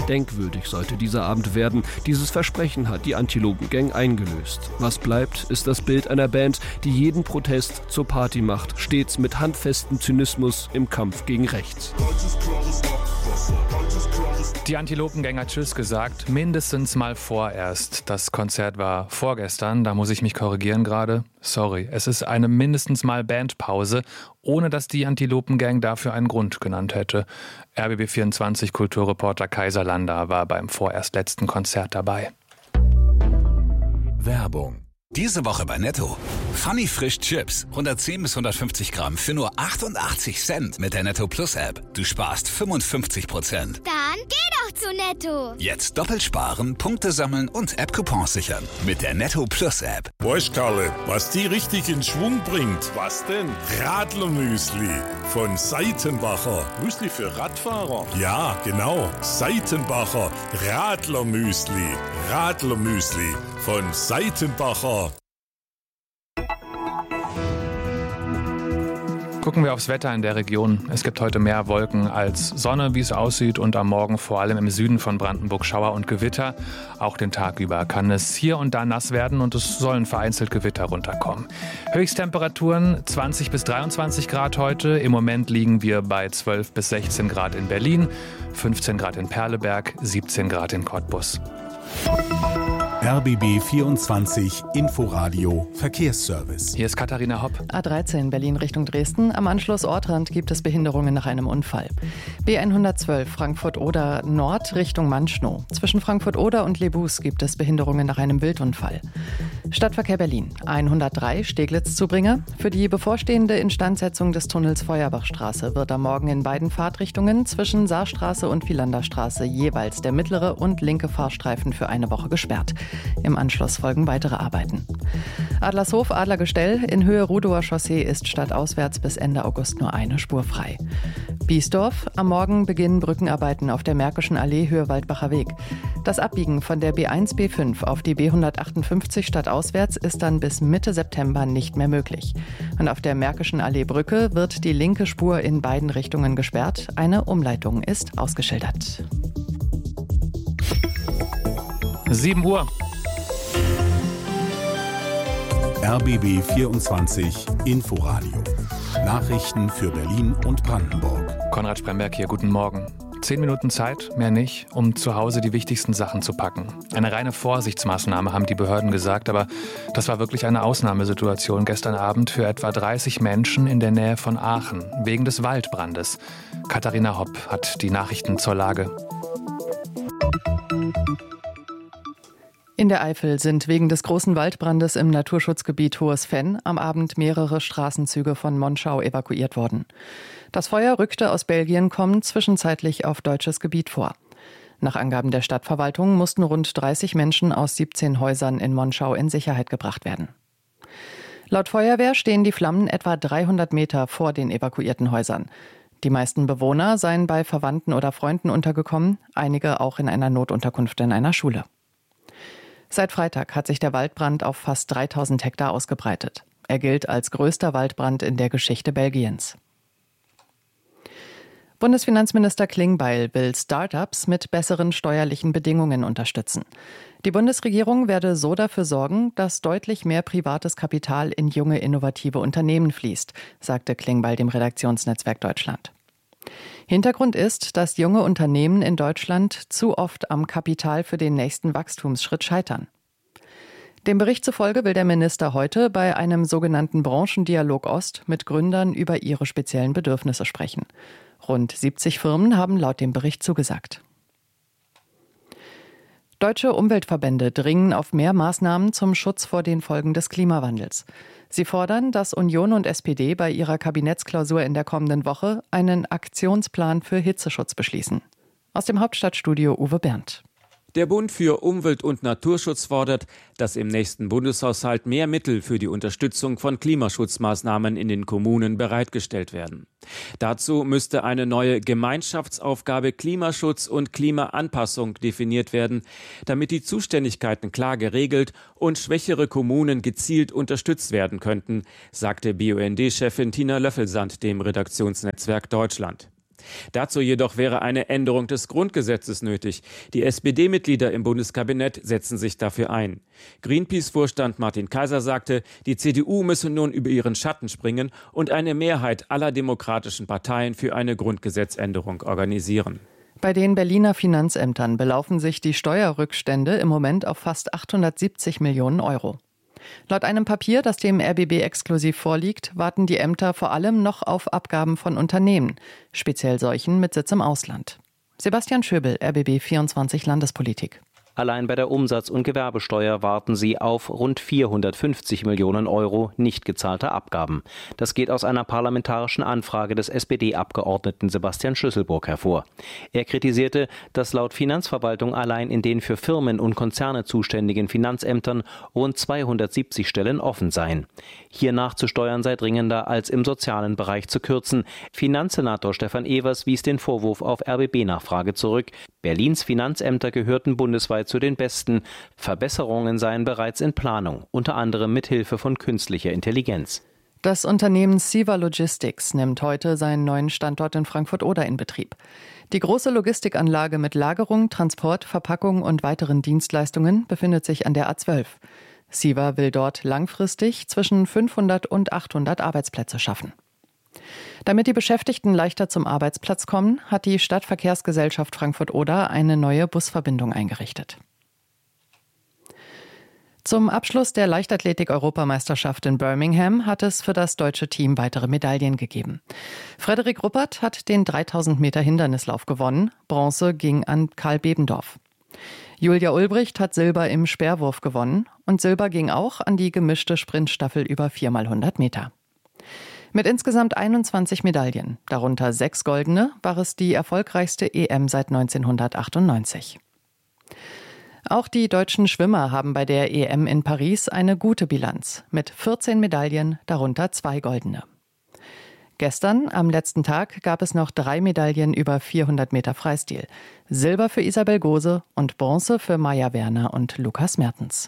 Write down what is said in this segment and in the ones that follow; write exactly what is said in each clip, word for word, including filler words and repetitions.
Denkwürdig sollte dieser Abend werden. Dieses Versprechen hat die Antilopen-Gang eingelöst. Was bleibt, ist das Bild einer Band, die jeden Protest zur Party macht, stets mit handfestem Zynismus im Kampf gegen rechts. Die Antilopen-Gang hat Tschüss gesagt, mindestens mal vorerst. Das Konzert war vorgestern, da muss ich mich korrigieren gerade. Sorry, es ist eine mindestens mal Bandpause, ohne dass die Antilopen-Gang dafür einen Grund genannt hätte. R B B vierundzwanzig Kulturreporter Kaiser Landa war beim vorerst letzten Konzert dabei. Werbung. Diese Woche bei Netto. Funny Frisch Chips. hundertzehn bis hundertfünfzig Gramm für nur achtundachtzig Cent mit der Netto Plus App. Du sparst fünfundfünfzig Prozent. Dann geh doch zu Netto. Jetzt doppelt sparen, Punkte sammeln und App-Coupons sichern. Mit der Netto Plus App. Weißt Karle, was die richtig in Schwung bringt? Was denn? Radlermüsli von Seitenbacher. Müsli für Radfahrer? Ja, genau. Seitenbacher Radlermüsli. Radlermüsli von Seitenbacher. Gucken wir aufs Wetter in der Region. Es gibt heute mehr Wolken als Sonne, wie es aussieht, und am Morgen vor allem im Süden von Brandenburg Schauer und Gewitter. Auch den Tag über kann es hier und da nass werden und es sollen vereinzelt Gewitter runterkommen. Höchsttemperaturen zwanzig bis dreiundzwanzig Grad heute. Im Moment liegen wir bei zwölf bis sechzehn Grad in Berlin, fünfzehn Grad in Perleberg, siebzehn Grad in Cottbus. R B B vierundzwanzig Inforadio Verkehrsservice. Hier ist Katharina Hopp. A dreizehn Berlin Richtung Dresden. Am Anschluss Ortrand gibt es Behinderungen nach einem Unfall. B hundertzwölf Frankfurt-Oder Nord Richtung Manschnow. Zwischen Frankfurt-Oder und Lebus gibt es Behinderungen nach einem Wildunfall. Stadtverkehr Berlin. hundertdrei Steglitz-Zubringer. Für die bevorstehende Instandsetzung des Tunnels Feuerbachstraße wird am Morgen in beiden Fahrtrichtungen zwischen Saarstraße und Vilanderstraße jeweils der mittlere und linke Fahrstreifen für eine Woche gesperrt. Im Anschluss folgen weitere Arbeiten. Adlershof, Adlergestell in Höhe Rudower Chaussee ist stadtauswärts bis Ende August nur eine Spur frei. Biesdorf, am Morgen beginnen Brückenarbeiten auf der Märkischen Allee Höhe Waldbacher Weg. Das Abbiegen von der B eins B fünf auf die B hundertachtundfünfzig stadtauswärts ist dann bis Mitte September nicht mehr möglich. Und auf der Märkischen Allee Brücke wird die linke Spur in beiden Richtungen gesperrt. Eine Umleitung ist ausgeschildert. sieben Uhr. R B B vierundzwanzig Inforadio. Nachrichten für Berlin und Brandenburg. Konrad Spremberg hier, guten Morgen. Zehn Minuten Zeit, mehr nicht, um zu Hause die wichtigsten Sachen zu packen. Eine reine Vorsichtsmaßnahme, haben die Behörden gesagt, aber das war wirklich eine Ausnahmesituation gestern Abend für etwa dreißig Menschen in der Nähe von Aachen, wegen des Waldbrandes. Katharina Hopp hat die Nachrichten zur Lage. In der Eifel sind wegen des großen Waldbrandes im Naturschutzgebiet Hohes Venn am Abend mehrere Straßenzüge von Monschau evakuiert worden. Das Feuer rückte aus Belgien kommend zwischenzeitlich auf deutsches Gebiet vor. Nach Angaben der Stadtverwaltung mussten rund dreißig Menschen aus siebzehn Häusern in Monschau in Sicherheit gebracht werden. Laut Feuerwehr stehen die Flammen etwa dreihundert Meter vor den evakuierten Häusern. Die meisten Bewohner seien bei Verwandten oder Freunden untergekommen, einige auch in einer Notunterkunft in einer Schule. Seit Freitag hat sich der Waldbrand auf fast dreitausend Hektar ausgebreitet. Er gilt als größter Waldbrand in der Geschichte Belgiens. Bundesfinanzminister Klingbeil will Start-ups mit besseren steuerlichen Bedingungen unterstützen. Die Bundesregierung werde so dafür sorgen, dass deutlich mehr privates Kapital in junge, innovative Unternehmen fließt, sagte Klingbeil dem Redaktionsnetzwerk Deutschland. Hintergrund ist, dass junge Unternehmen in Deutschland zu oft am Kapital für den nächsten Wachstumsschritt scheitern. Dem Bericht zufolge will der Minister heute bei einem sogenannten Branchendialog Ost mit Gründern über ihre speziellen Bedürfnisse sprechen. Rund siebzig Firmen haben laut dem Bericht zugesagt. Deutsche Umweltverbände dringen auf mehr Maßnahmen zum Schutz vor den Folgen des Klimawandels. Sie fordern, dass Union und S P D bei ihrer Kabinettsklausur in der kommenden Woche einen Aktionsplan für Hitzeschutz beschließen. Aus dem Hauptstadtstudio Uwe Berndt. Der Bund für Umwelt- und Naturschutz fordert, dass im nächsten Bundeshaushalt mehr Mittel für die Unterstützung von Klimaschutzmaßnahmen in den Kommunen bereitgestellt werden. Dazu müsste eine neue Gemeinschaftsaufgabe Klimaschutz und Klimaanpassung definiert werden, damit die Zuständigkeiten klar geregelt und schwächere Kommunen gezielt unterstützt werden könnten, sagte B U N D-Chefin Tina Löffelsand dem Redaktionsnetzwerk Deutschland. Dazu jedoch wäre eine Änderung des Grundgesetzes nötig. Die S P D-Mitglieder im Bundeskabinett setzen sich dafür ein. Greenpeace-Vorstand Martin Kaiser sagte, die C D U müsse nun über ihren Schatten springen und eine Mehrheit aller demokratischen Parteien für eine Grundgesetzänderung organisieren. Bei den Berliner Finanzämtern belaufen sich die Steuerrückstände im Moment auf fast achthundertsiebzig Millionen Euro. Laut einem Papier, das dem R B B exklusiv vorliegt, warten die Ämter vor allem noch auf Abgaben von Unternehmen, speziell solchen mit Sitz im Ausland. Sebastian Schöbel, R B B vierundzwanzig Landespolitik. Allein bei der Umsatz- und Gewerbesteuer warten sie auf rund vierhundertfünfzig Millionen Euro nicht gezahlter Abgaben. Das geht aus einer parlamentarischen Anfrage des S P D-Abgeordneten Sebastian Schlüsselburg hervor. Er kritisierte, dass laut Finanzverwaltung allein in den für Firmen und Konzerne zuständigen Finanzämtern rund zweihundertsiebzig Stellen offen seien. Hier nachzusteuern sei dringender, als im sozialen Bereich zu kürzen. Finanzsenator Stefan Evers wies den Vorwurf auf R B B-Nachfrage zurück. Berlins Finanzämter gehörten bundesweit zu den besten. Verbesserungen seien bereits in Planung, unter anderem mit Hilfe von künstlicher Intelligenz. Das Unternehmen CEVA Logistics nimmt heute seinen neuen Standort in Frankfurt-Oder in Betrieb. Die große Logistikanlage mit Lagerung, Transport, Verpackung und weiteren Dienstleistungen befindet sich an der A zwölf. CEVA will dort langfristig zwischen fünfhundert und achthundert Arbeitsplätze schaffen. Damit die Beschäftigten leichter zum Arbeitsplatz kommen, hat die Stadtverkehrsgesellschaft Frankfurt-Oder eine neue Busverbindung eingerichtet. Zum Abschluss der Leichtathletik-Europameisterschaft in Birmingham hat es für das deutsche Team weitere Medaillen gegeben. Frederik Ruppert hat den dreitausend Meter Hindernislauf gewonnen. Bronze ging an Karl Bebendorf. Julia Ulbricht hat Silber im Speerwurf gewonnen und Silber ging auch an die gemischte Sprintstaffel über vier mal hundert Meter. Mit insgesamt einundzwanzig Medaillen, darunter sechs goldene, war es die erfolgreichste E M seit neunzehnhundertachtundneunzig. Auch die deutschen Schwimmer haben bei der E M in Paris eine gute Bilanz, mit vierzehn Medaillen, darunter zwei goldene. Gestern, am letzten Tag, gab es noch drei Medaillen über vierhundert Meter Freistil. Silber für Isabel Gose und Bronze für Maja Werner und Lukas Mertens.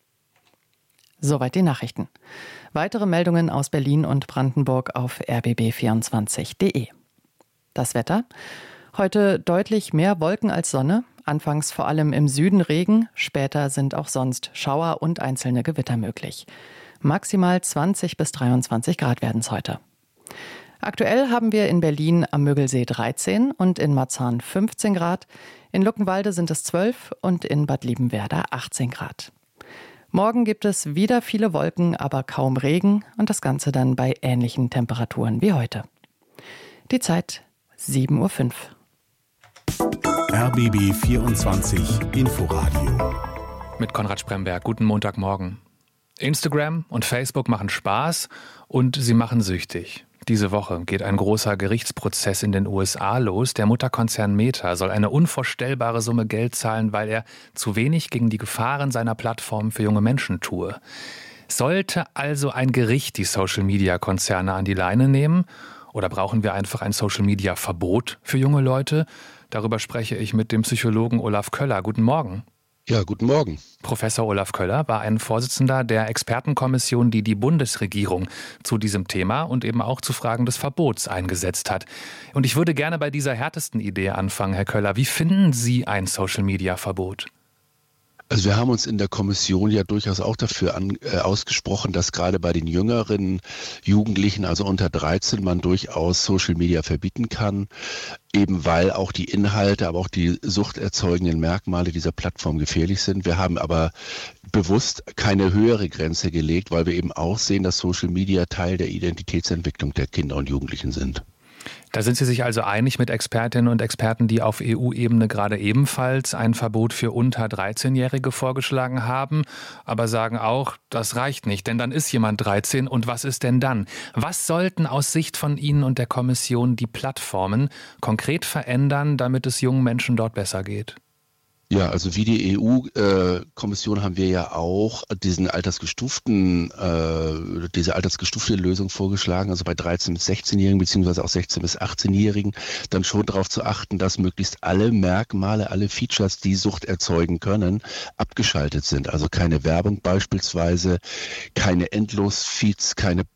Soweit die Nachrichten. Weitere Meldungen aus Berlin und Brandenburg auf r b b vierundzwanzig punkt d e. Das Wetter? Heute deutlich mehr Wolken als Sonne. Anfangs vor allem im Süden Regen. Später sind auch sonst Schauer und einzelne Gewitter möglich. Maximal zwanzig bis dreiundzwanzig Grad werden es heute. Aktuell haben wir in Berlin am Mögelsee dreizehn und in Marzahn fünfzehn Grad. In Luckenwalde sind es zwölf und in Bad Liebenwerda achtzehn Grad. Morgen gibt es wieder viele Wolken, aber kaum Regen und das Ganze dann bei ähnlichen Temperaturen wie heute. Die Zeit sieben Uhr fünf. R B B vierundzwanzig Inforadio. Mit Konrad Spremberg. Guten Montagmorgen. Instagram und Facebook machen Spaß und sie machen süchtig. Diese Woche geht ein großer Gerichtsprozess in den U S A los. Der Mutterkonzern Meta soll eine unvorstellbare Summe Geld zahlen, weil er zu wenig gegen die Gefahren seiner Plattform für junge Menschen tue. Sollte also ein Gericht die Social-Media-Konzerne an die Leine nehmen? Oder brauchen wir einfach ein Social-Media-Verbot für junge Leute? Darüber spreche ich mit dem Psychologen Olaf Köller. Guten Morgen. Ja, guten Morgen. Professor Olaf Köller war ein Vorsitzender der Expertenkommission, die die Bundesregierung zu diesem Thema und eben auch zu Fragen des Verbots eingesetzt hat. Und ich würde gerne bei dieser härtesten Idee anfangen, Herr Köller. Wie finden Sie ein Social-Media-Verbot? Also wir haben uns in der Kommission ja durchaus auch dafür an, äh, ausgesprochen, dass gerade bei den jüngeren Jugendlichen, also unter dreizehn, man durchaus Social Media verbieten kann, eben weil auch die Inhalte, aber auch die suchterzeugenden Merkmale dieser Plattform gefährlich sind. Wir haben aber bewusst keine höhere Grenze gelegt, weil wir eben auch sehen, dass Social Media Teil der Identitätsentwicklung der Kinder und Jugendlichen sind. Da sind Sie sich also einig mit Expertinnen und Experten, die auf E U-Ebene gerade ebenfalls ein Verbot für unter dreizehnjährige vorgeschlagen haben, aber sagen auch, das reicht nicht, denn dann ist jemand dreizehn und was ist denn dann? Was sollten aus Sicht von Ihnen und der Kommission die Plattformen konkret verändern, damit es jungen Menschen dort besser geht? Ja, also wie die E U-Kommission haben wir ja auch diesen altersgestuften, äh, diese altersgestufte Lösung vorgeschlagen, also bei dreizehn bis sechzehnjährigen beziehungsweise auch sechzehn bis achtzehnjährigen dann schon darauf zu achten, dass möglichst alle Merkmale, alle Features, die Sucht erzeugen können, abgeschaltet sind. Also keine Werbung beispielsweise, keine Endlos-Feeds, keine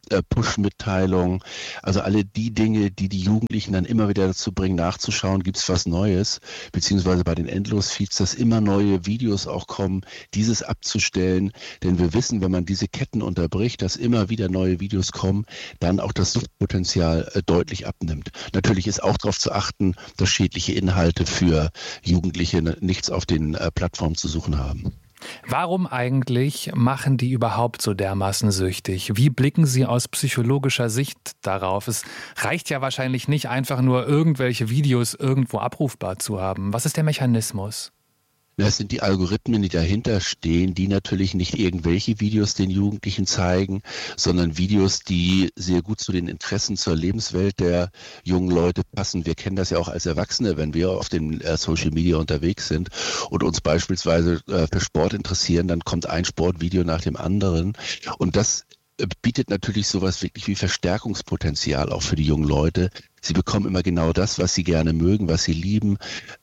Push-Mitteilungen, also alle die Dinge, die die Jugendlichen dann immer wieder dazu bringen, nachzuschauen, gibt es was Neues, beziehungsweise bei den Endlos-Feeds, dass immer neue Videos auch kommen, dieses abzustellen, denn wir wissen, wenn man diese Ketten unterbricht, dass immer wieder neue Videos kommen, dann auch das Suchtpotenzial äh, deutlich abnimmt. Natürlich ist auch darauf zu achten, dass schädliche Inhalte für Jugendliche nichts auf den äh, Plattformen zu suchen haben. Warum eigentlich machen die überhaupt so dermaßen süchtig? Wie blicken Sie aus psychologischer Sicht darauf? Es reicht ja wahrscheinlich nicht einfach nur irgendwelche Videos irgendwo abrufbar zu haben. Was ist der Mechanismus? Das sind die Algorithmen, die dahinter stehen, die natürlich nicht irgendwelche Videos den Jugendlichen zeigen, sondern Videos, die sehr gut zu den Interessen, zur Lebenswelt der jungen Leute passen. Wir kennen das ja auch als Erwachsene, wenn wir auf den äh, Social Media unterwegs sind und uns beispielsweise äh, für Sport interessieren, dann kommt ein Sportvideo nach dem anderen. Und das bietet natürlich sowas wirklich wie Verstärkungspotenzial auch für die jungen Leute. Sie bekommen immer genau das, was sie gerne mögen, was sie lieben.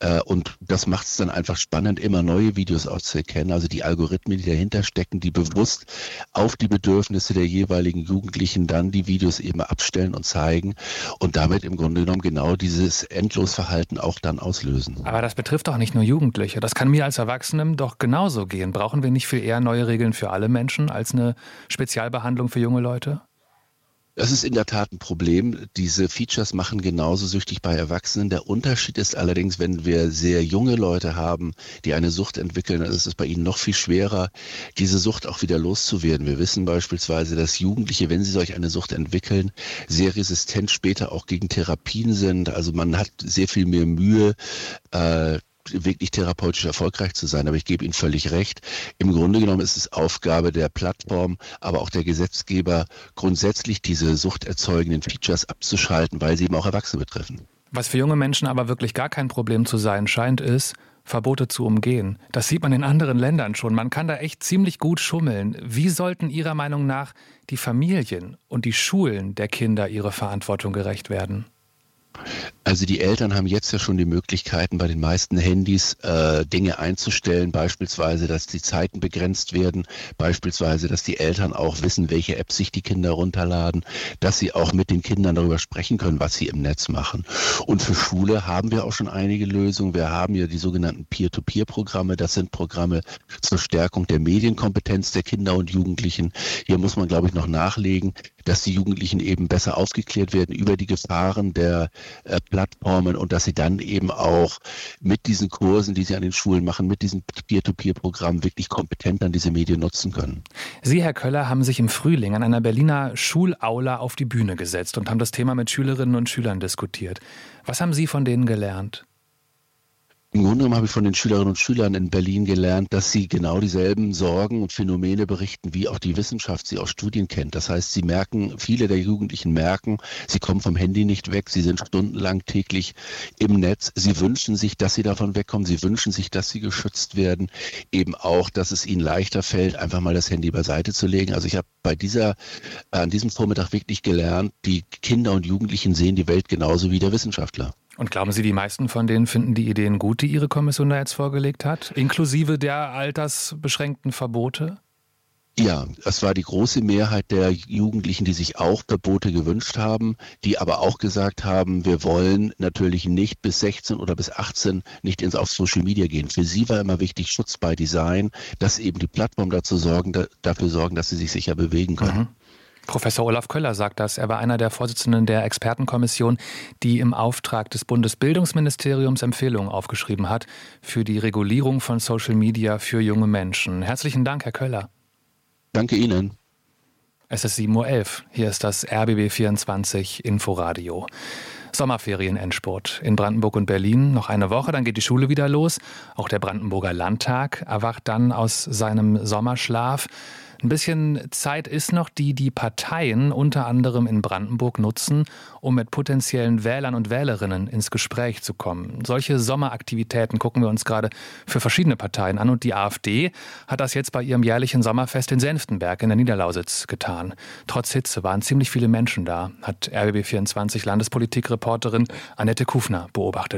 Und das macht es dann einfach spannend, immer neue Videos auch zu erkennen. Also die Algorithmen, die dahinter stecken, die bewusst auf die Bedürfnisse der jeweiligen Jugendlichen dann die Videos eben abstellen und zeigen und damit im Grunde genommen genau dieses Endlosverhalten auch dann auslösen. Aber das betrifft doch nicht nur Jugendliche. Das kann mir als Erwachsenem doch genauso gehen. Brauchen wir nicht viel eher neue Regeln für alle Menschen als eine Spezialbehandlung für junge Leute? Das ist in der Tat ein Problem. Diese Features machen genauso süchtig bei Erwachsenen. Der Unterschied ist allerdings, wenn wir sehr junge Leute haben, die eine Sucht entwickeln, dann ist es bei ihnen noch viel schwerer, diese Sucht auch wieder loszuwerden. Wir wissen beispielsweise, dass Jugendliche, wenn sie solch eine Sucht entwickeln, sehr resistent später auch gegen Therapien sind. Also man hat sehr viel mehr Mühe, äh, wirklich therapeutisch erfolgreich zu sein. Aber ich gebe Ihnen völlig recht. Im Grunde genommen ist es Aufgabe der Plattform, aber auch der Gesetzgeber, grundsätzlich diese suchterzeugenden Features abzuschalten, weil sie eben auch Erwachsene betreffen. Was für junge Menschen aber wirklich gar kein Problem zu sein scheint, ist, Verbote zu umgehen. Das sieht man in anderen Ländern schon. Man kann da echt ziemlich gut schummeln. Wie sollten Ihrer Meinung nach die Familien und die Schulen der Kinder ihrer Verantwortung gerecht werden? Also die Eltern haben jetzt ja schon die Möglichkeiten, bei den meisten Handys äh, Dinge einzustellen, beispielsweise, dass die Zeiten begrenzt werden, beispielsweise, dass die Eltern auch wissen, welche Apps sich die Kinder runterladen, dass sie auch mit den Kindern darüber sprechen können, was sie im Netz machen. Und für Schule haben wir auch schon einige Lösungen. Wir haben ja die sogenannten Peer-to-Peer-Programme. Das sind Programme zur Stärkung der Medienkompetenz der Kinder und Jugendlichen. Hier muss man, glaube ich, noch nachlegen, dass die Jugendlichen eben besser aufgeklärt werden über die Gefahren der äh, Plattformen und dass sie dann eben auch mit diesen Kursen, die sie an den Schulen machen, mit diesen Peer-to-Peer-Programmen wirklich kompetent dann diese Medien nutzen können. Sie, Herr Köller, haben sich im Frühling an einer Berliner Schulaula auf die Bühne gesetzt und haben das Thema mit Schülerinnen und Schülern diskutiert. Was haben Sie von denen gelernt? Im Grunde genommen habe ich von den Schülerinnen und Schülern in Berlin gelernt, dass sie genau dieselben Sorgen und Phänomene berichten, wie auch die Wissenschaft sie aus Studien kennt. Das heißt, sie merken, viele der Jugendlichen merken, sie kommen vom Handy nicht weg, sie sind stundenlang täglich im Netz. Sie wünschen sich, dass sie davon wegkommen, sie wünschen sich, dass sie geschützt werden. Eben auch, dass es ihnen leichter fällt, einfach mal das Handy beiseite zu legen. Also ich habe bei dieser, äh, an diesem Vormittag wirklich gelernt, die Kinder und Jugendlichen sehen die Welt genauso wie der Wissenschaftler. Und glauben Sie, die meisten von denen finden die Ideen gut, die Ihre Kommission da jetzt vorgelegt hat, inklusive der altersbeschränkten Verbote? Ja, es war die große Mehrheit der Jugendlichen, die sich auch Verbote gewünscht haben, die aber auch gesagt haben, wir wollen natürlich nicht bis sechzehn oder bis achtzehn nicht ins auf Social Media gehen. Für sie war immer wichtig, Schutz bei Design, dass eben die Plattformen dazu sorgen, da, dafür sorgen, dass sie sich sicher bewegen können. Mhm. Professor Olaf Köller sagt das. Er war einer der Vorsitzenden der Expertenkommission, die im Auftrag des Bundesbildungsministeriums Empfehlungen aufgeschrieben hat für die Regulierung von Social Media für junge Menschen. Herzlichen Dank, Herr Köller. Danke Ihnen. Es ist sieben Uhr elf. Hier ist das R B B vierundzwanzig Inforadio. Sommerferien-Endspurt in Brandenburg und Berlin. Noch eine Woche, dann geht die Schule wieder los. Auch der Brandenburger Landtag erwacht dann aus seinem Sommerschlaf. Ein bisschen Zeit ist noch, die die Parteien unter anderem in Brandenburg nutzen, um mit potenziellen Wählern und Wählerinnen ins Gespräch zu kommen. Solche Sommeraktivitäten gucken wir uns gerade für verschiedene Parteien an. Und die AfD hat das jetzt bei ihrem jährlichen Sommerfest in Senftenberg in der Niederlausitz getan. Trotz Hitze waren ziemlich viele Menschen da, hat R B B vierundzwanzig Landespolitikreporterin Annette Kufner beobachtet.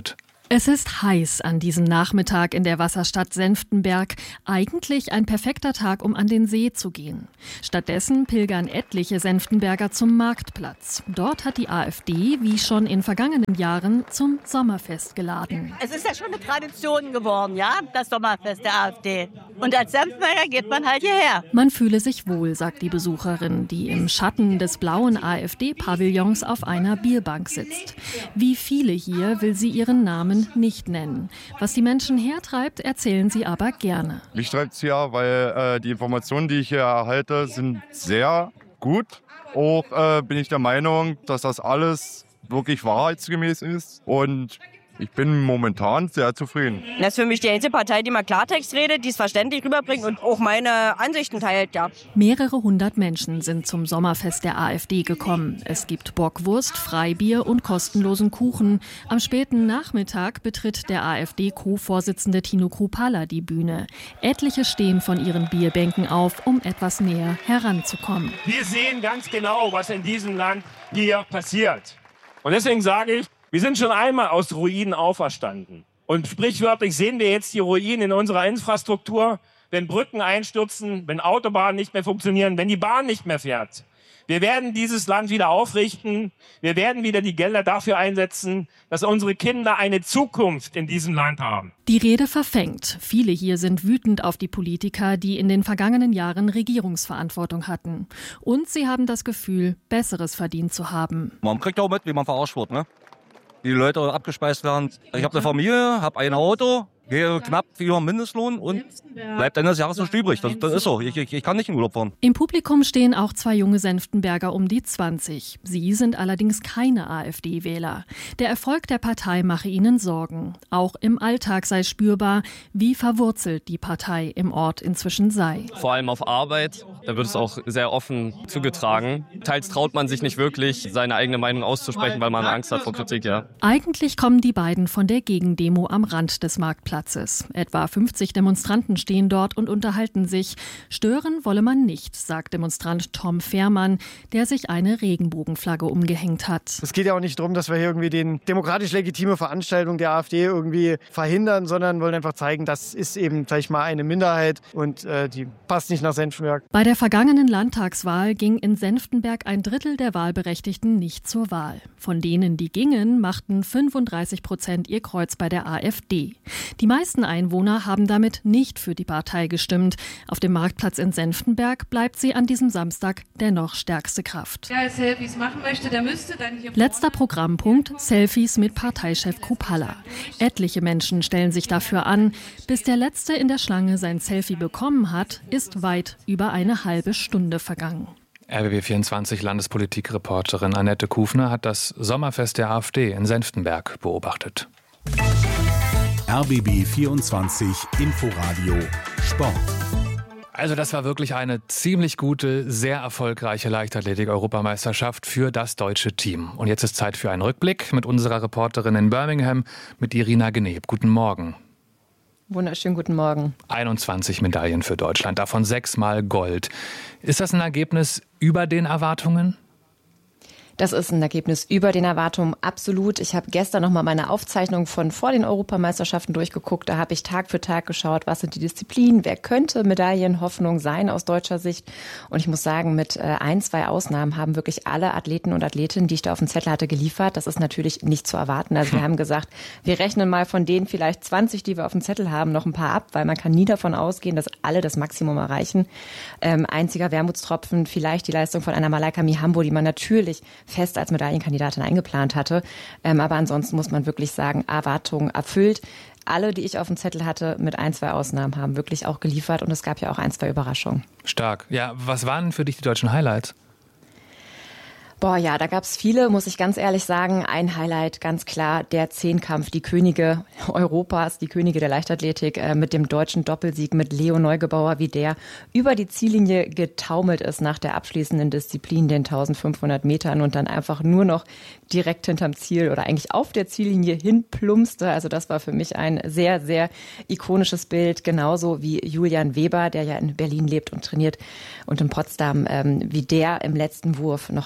Es ist heiß an diesem Nachmittag in der Wasserstadt Senftenberg. Eigentlich ein perfekter Tag, um an den See zu gehen. Stattdessen pilgern etliche Senftenberger zum Marktplatz. Dort hat die AfD, wie schon in vergangenen Jahren, zum Sommerfest geladen. Es ist ja schon eine Tradition geworden, ja, das Sommerfest der AfD. Und als Senftenberger geht man halt hierher. Man fühle sich wohl, sagt die Besucherin, die im Schatten des blauen AfD-Pavillons auf einer Bierbank sitzt. Wie viele hier will sie ihren Namen nicht nennen. Was die Menschen hertreibt, erzählen sie aber gerne. Mich treibt es hier, weil äh, die Informationen, die ich hier erhalte, sind sehr gut. Auch äh, bin ich der Meinung, dass das alles wirklich wahrheitsgemäß ist und ich bin momentan sehr zufrieden. Das ist für mich die einzige Partei, die mal Klartext redet, die es verständlich rüberbringt und auch meine Ansichten teilt, ja. Mehrere hundert Menschen sind zum Sommerfest der AfD gekommen. Es gibt Bockwurst, Freibier und kostenlosen Kuchen. Am späten Nachmittag betritt der AfD-Co-Vorsitzende Tino Kruppalla die Bühne. Etliche stehen von ihren Bierbänken auf, um etwas näher heranzukommen. Wir sehen ganz genau, was in diesem Land hier passiert. Und deswegen sage ich, wir sind schon einmal aus Ruinen auferstanden. Und sprichwörtlich sehen wir jetzt die Ruinen in unserer Infrastruktur, wenn Brücken einstürzen, wenn Autobahnen nicht mehr funktionieren, wenn die Bahn nicht mehr fährt. Wir werden dieses Land wieder aufrichten. Wir werden wieder die Gelder dafür einsetzen, dass unsere Kinder eine Zukunft in diesem Land haben. Die Rede verfängt. Viele hier sind wütend auf die Politiker, die in den vergangenen Jahren Regierungsverantwortung hatten. Und sie haben das Gefühl, Besseres verdient zu haben. Man kriegt auch mit, wie man verarscht wird, ne? Die Leute abgespeist werden. Ich habe eine Familie, habe ein Auto, gehe knapp über Mindestlohn und bleibt Ende des Jahres nicht übrig. Das, das ist so. Ich, ich, ich kann nicht in Urlaub fahren. Im Publikum stehen auch zwei junge Senftenberger um die zwanzig. Sie sind allerdings keine AfD-Wähler. Der Erfolg der Partei mache ihnen Sorgen. Auch im Alltag sei spürbar, wie verwurzelt die Partei im Ort inzwischen sei. Vor allem auf Arbeit, da wird es auch sehr offen zugetragen. Teils traut man sich nicht wirklich, seine eigene Meinung auszusprechen, weil man Angst hat vor Kritik. Ja. Eigentlich kommen die beiden von der Gegendemo am Rand des Marktplatzes. Etwa fünfzig Demonstranten stehen dort und unterhalten sich. Stören wolle man nicht, sagt Demonstrant Tom Fehrmann, der sich eine Regenbogenflagge umgehängt hat. Es geht ja auch nicht darum, dass wir hier irgendwie die demokratisch legitime Veranstaltung der AfD irgendwie verhindern, sondern wollen einfach zeigen, das ist eben, sag ich mal, eine Minderheit und äh, die passt nicht nach Senftenberg. Bei der vergangenen Landtagswahl ging in Senftenberg ein Drittel der Wahlberechtigten nicht zur Wahl. Von denen, die gingen, machten fünfunddreißig Prozent ihr Kreuz bei der AfD. Die Die meisten Einwohner haben damit nicht für die Partei gestimmt. Auf dem Marktplatz in Senftenberg bleibt sie an diesem Samstag dennoch stärkste Kraft. Wer Selfies machen möchte, der müsste dann hier. Letzter Programmpunkt: Selfies mit Parteichef Kruppalla. Etliche Menschen stellen sich dafür an. Bis der Letzte in der Schlange sein Selfie bekommen hat, ist weit über eine halbe Stunde vergangen. R B B vierundzwanzig Landespolitikreporterin Annette Kufner hat das Sommerfest der AfD in Senftenberg beobachtet. R B B vierundzwanzig Inforadio Sport. Also das war wirklich eine ziemlich gute, sehr erfolgreiche Leichtathletik-Europameisterschaft für das deutsche Team. Und jetzt ist Zeit für einen Rückblick mit unserer Reporterin in Birmingham, mit Irina Geneb. Guten Morgen. Wunderschönen guten Morgen. einundzwanzig Medaillen für Deutschland, davon sechsmal Gold. Ist das ein Ergebnis über den Erwartungen? Das ist ein Ergebnis über den Erwartungen, absolut. Ich habe gestern noch mal meine Aufzeichnung von vor den Europameisterschaften durchgeguckt. Da habe ich Tag für Tag geschaut, was sind die Disziplinen, wer könnte Medaillenhoffnung sein aus deutscher Sicht. Und ich muss sagen, mit äh, ein, zwei Ausnahmen haben wirklich alle Athleten und Athletinnen, die ich da auf dem Zettel hatte, geliefert. Das ist natürlich nicht zu erwarten. Also wir haben gesagt, wir rechnen mal von denen vielleicht zwanzig, die wir auf dem Zettel haben, noch ein paar ab, weil man kann nie davon ausgehen, dass alle das Maximum erreichen. Ähm, einziger Wermutstropfen, vielleicht die Leistung von einer Malaika Mihambo, die man natürlich fest als Medaillenkandidatin eingeplant hatte. Ähm, aber ansonsten muss man wirklich sagen, Erwartungen erfüllt. Alle, die ich auf dem Zettel hatte, mit ein, zwei Ausnahmen, haben wirklich auch geliefert. Und es gab ja auch ein, zwei Überraschungen. Stark. Ja, was waren für dich die deutschen Highlights? Boah, ja, da gab's viele, muss ich ganz ehrlich sagen. Ein Highlight, ganz klar, der Zehnkampf, die Könige Europas, die Könige der Leichtathletik äh, mit dem deutschen Doppelsieg mit Leo Neugebauer, wie der über die Ziellinie getaumelt ist nach der abschließenden Disziplin, den eintausendfünfhundert Metern und dann einfach nur noch direkt hinterm Ziel oder eigentlich auf der Ziellinie hinplumpste. Also das war für mich ein sehr, sehr ikonisches Bild, genauso wie Julian Weber, der ja in Berlin lebt und trainiert und in Potsdam, ähm, wie der im letzten Wurf noch einmal die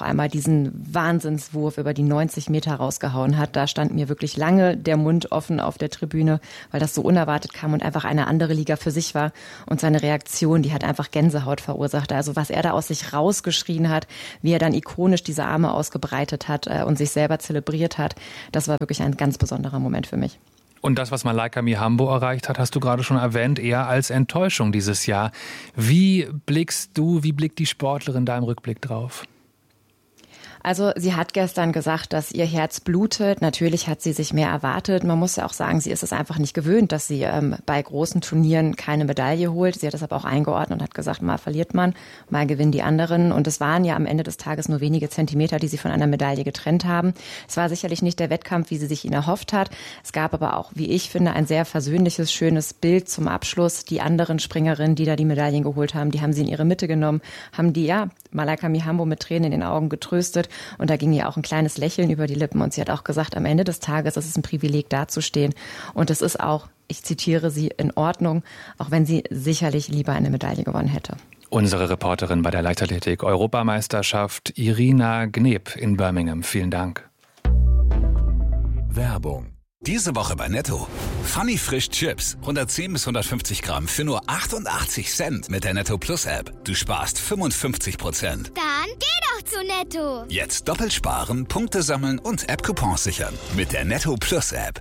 diesen Wahnsinnswurf über die neunzig Meter rausgehauen hat. Da stand mir wirklich lange der Mund offen auf der Tribüne, weil das so unerwartet kam und einfach eine andere Liga für sich war. Und seine Reaktion, die hat einfach Gänsehaut verursacht. Also was er da aus sich rausgeschrien hat, wie er dann ikonisch diese Arme ausgebreitet hat äh, und sich selber zelebriert hat, das war wirklich ein ganz besonderer Moment für mich. Und das, was Malaika Mihambo erreicht hat, hast du gerade schon erwähnt, eher als Enttäuschung dieses Jahr. Wie blickst du, wie blickt die Sportlerin da im Rückblick drauf? Also sie hat gestern gesagt, dass ihr Herz blutet. Natürlich hat sie sich mehr erwartet. Man muss ja auch sagen, sie ist es einfach nicht gewöhnt, dass sie ähm, bei großen Turnieren keine Medaille holt. Sie hat das aber auch eingeordnet und hat gesagt, mal verliert man, mal gewinnen die anderen. Und es waren ja am Ende des Tages nur wenige Zentimeter, die sie von einer Medaille getrennt haben. Es war sicherlich nicht der Wettkampf, wie sie sich ihn erhofft hat. Es gab aber auch, wie ich finde, ein sehr versöhnliches, schönes Bild zum Abschluss. Die anderen Springerinnen, die da die Medaillen geholt haben, die haben sie in ihre Mitte genommen, haben die, ja, Malaika Mihambo mit Tränen in den Augen getröstet. Und da ging ihr auch ein kleines Lächeln über die Lippen. Und sie hat auch gesagt, am Ende des Tages ist es ein Privileg, dazustehen. Und es ist auch, ich zitiere sie, in Ordnung, auch wenn sie sicherlich lieber eine Medaille gewonnen hätte. Unsere Reporterin bei der Leichtathletik-Europameisterschaft, Irina Gneb in Birmingham. Vielen Dank. Werbung. Diese Woche bei Netto. Funny Frisch Chips. hundertzehn bis hundertfünfzig Gramm für nur achtundachtzig Cent mit der Netto Plus App. Du sparst fünfundfünfzig Prozent. Dann geh doch zu Netto. Jetzt doppelt sparen, Punkte sammeln und App-Coupons sichern. Mit der Netto Plus App.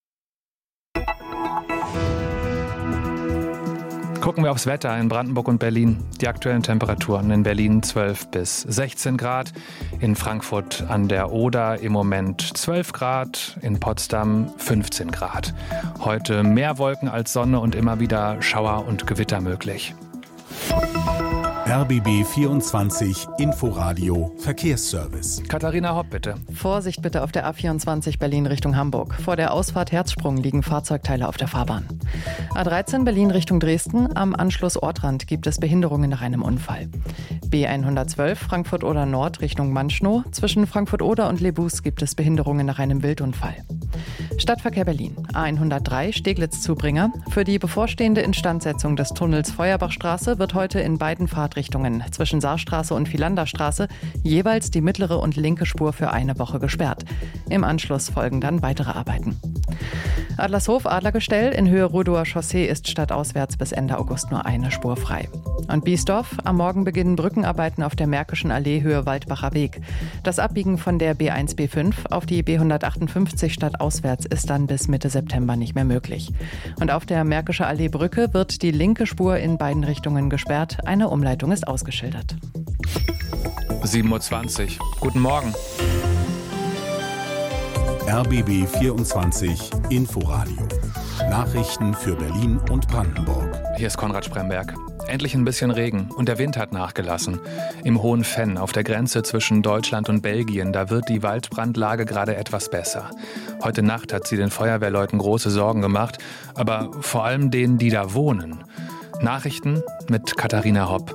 Gucken wir aufs Wetter in Brandenburg und Berlin. Die aktuellen Temperaturen in Berlin zwölf bis sechzehn Grad, in Frankfurt an der Oder im Moment zwölf Grad, in Potsdam fünfzehn Grad. Heute mehr Wolken als Sonne und immer wieder Schauer und Gewitter möglich. R B B vierundzwanzig Inforadio Verkehrsservice. Katharina Hopp, bitte. Vorsicht bitte auf der A vierundzwanzig Berlin Richtung Hamburg. Vor der Ausfahrt Herzsprung liegen Fahrzeugteile auf der Fahrbahn. A dreizehn Berlin Richtung Dresden. Am Anschluss Ortrand gibt es Behinderungen nach einem Unfall. B hundertzwölf Frankfurt Oder Nord Richtung Manschnow. Zwischen Frankfurt Oder und Lebus gibt es Behinderungen nach einem Wildunfall. Stadtverkehr Berlin. A hundertdrei Steglitz-Zubringer. Für die bevorstehende Instandsetzung des Tunnels Feuerbachstraße wird heute in beiden Fahrtrichtungen zwischen Saarstraße und Philanderstraße jeweils die mittlere und linke Spur für eine Woche gesperrt. Im Anschluss folgen dann weitere Arbeiten. Adlershof Adlergestell in Höhe Rudower Chaussee ist stadtauswärts bis Ende August nur eine Spur frei. Und Biesdorf, am Morgen beginnen Brückenarbeiten auf der Märkischen Allee Höhe Waldbacher Weg. Das Abbiegen von der B eins B fünf auf die B hundertachtundfünfzig stadtauswärts ist dann bis Mitte September nicht mehr möglich. Und auf der Märkische Allee Brücke wird die linke Spur in beiden Richtungen gesperrt. Eine Umleitung ist ausgeschildert. sieben Uhr zwanzig. Guten Morgen. R B B vierundzwanzig Inforadio. Nachrichten für Berlin und Brandenburg. Hier ist Konrad Spremberg. Endlich ein bisschen Regen und der Wind hat nachgelassen. Im Hohen Venn auf der Grenze zwischen Deutschland und Belgien, da wird die Waldbrandlage gerade etwas besser. Heute Nacht hat sie den Feuerwehrleuten große Sorgen gemacht, aber vor allem denen, die da wohnen. Nachrichten mit Katharina Hopp.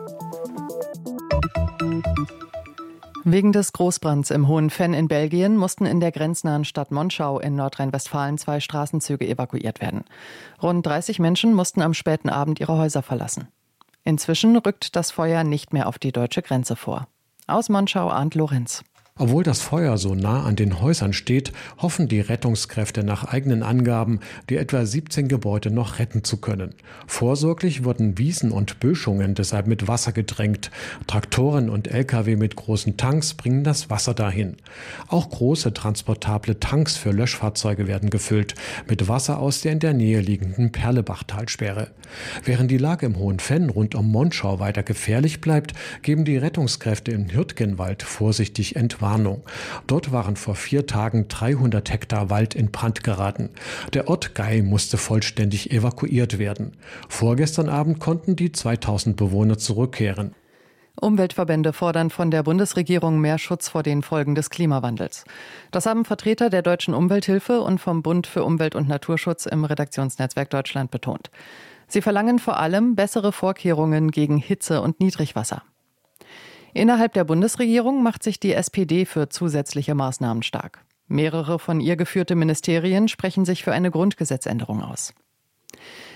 Wegen des Großbrands im Hohen Venn in Belgien mussten in der grenznahen Stadt Monschau in Nordrhein-Westfalen zwei Straßenzüge evakuiert werden. Rund dreißig Menschen mussten am späten Abend ihre Häuser verlassen. Inzwischen rückt das Feuer nicht mehr auf die deutsche Grenze vor. Aus Monschau Arndt Lorenz. Obwohl das Feuer so nah an den Häusern steht, hoffen die Rettungskräfte nach eigenen Angaben, die etwa siebzehn Gebäude noch retten zu können. Vorsorglich wurden Wiesen und Böschungen deshalb mit Wasser gedrängt. Traktoren und L K W mit großen Tanks bringen das Wasser dahin. Auch große transportable Tanks für Löschfahrzeuge werden gefüllt, mit Wasser aus der in der Nähe liegenden Perlebachtalsperre. Während die Lage im Hohen Venn rund um Monschau weiter gefährlich bleibt, geben die Rettungskräfte im Hürtgenwald vorsichtig Entwarnung. Dort waren vor vier Tagen dreihundert Hektar Wald in Brand geraten. Der Ort Gei musste vollständig evakuiert werden. Vorgestern Abend konnten die zweitausend Bewohner zurückkehren. Umweltverbände fordern von der Bundesregierung mehr Schutz vor den Folgen des Klimawandels. Das haben Vertreter der Deutschen Umwelthilfe und vom Bund für Umwelt- und Naturschutz im Redaktionsnetzwerk Deutschland betont. Sie verlangen vor allem bessere Vorkehrungen gegen Hitze und Niedrigwasser. Innerhalb der Bundesregierung macht sich die S P D für zusätzliche Maßnahmen stark. Mehrere von ihr geführte Ministerien sprechen sich für eine Grundgesetzänderung aus.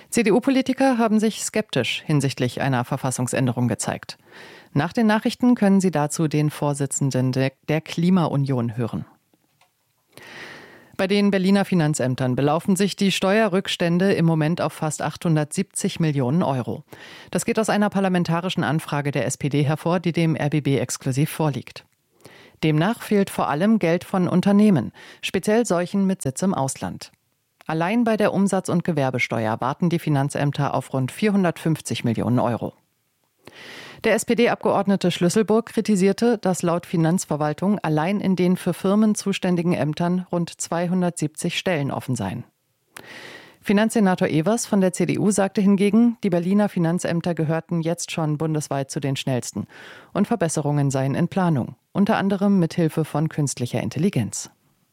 C D U-Politiker haben sich skeptisch hinsichtlich einer Verfassungsänderung gezeigt. Nach den Nachrichten können Sie dazu den Vorsitzenden der Klimaunion hören. Bei den Berliner Finanzämtern belaufen sich die Steuerrückstände im Moment auf fast achthundertsiebzig Millionen Euro. Das geht aus einer parlamentarischen Anfrage der S P D hervor, die dem R B B exklusiv vorliegt. Demnach fehlt vor allem Geld von Unternehmen, speziell solchen mit Sitz im Ausland. Allein bei der Umsatz- und Gewerbesteuer warten die Finanzämter auf rund vierhundertfünfzig Millionen Euro. Der S P D-Abgeordnete Schlüsselburg kritisierte, dass laut Finanzverwaltung allein in den für Firmen zuständigen Ämtern rund zweihundertsiebzig Stellen offen seien. Finanzsenator Evers von der C D U sagte hingegen, die Berliner Finanzämter gehörten jetzt schon bundesweit zu den schnellsten und Verbesserungen seien in Planung, unter anderem mit Hilfe von künstlicher Intelligenz.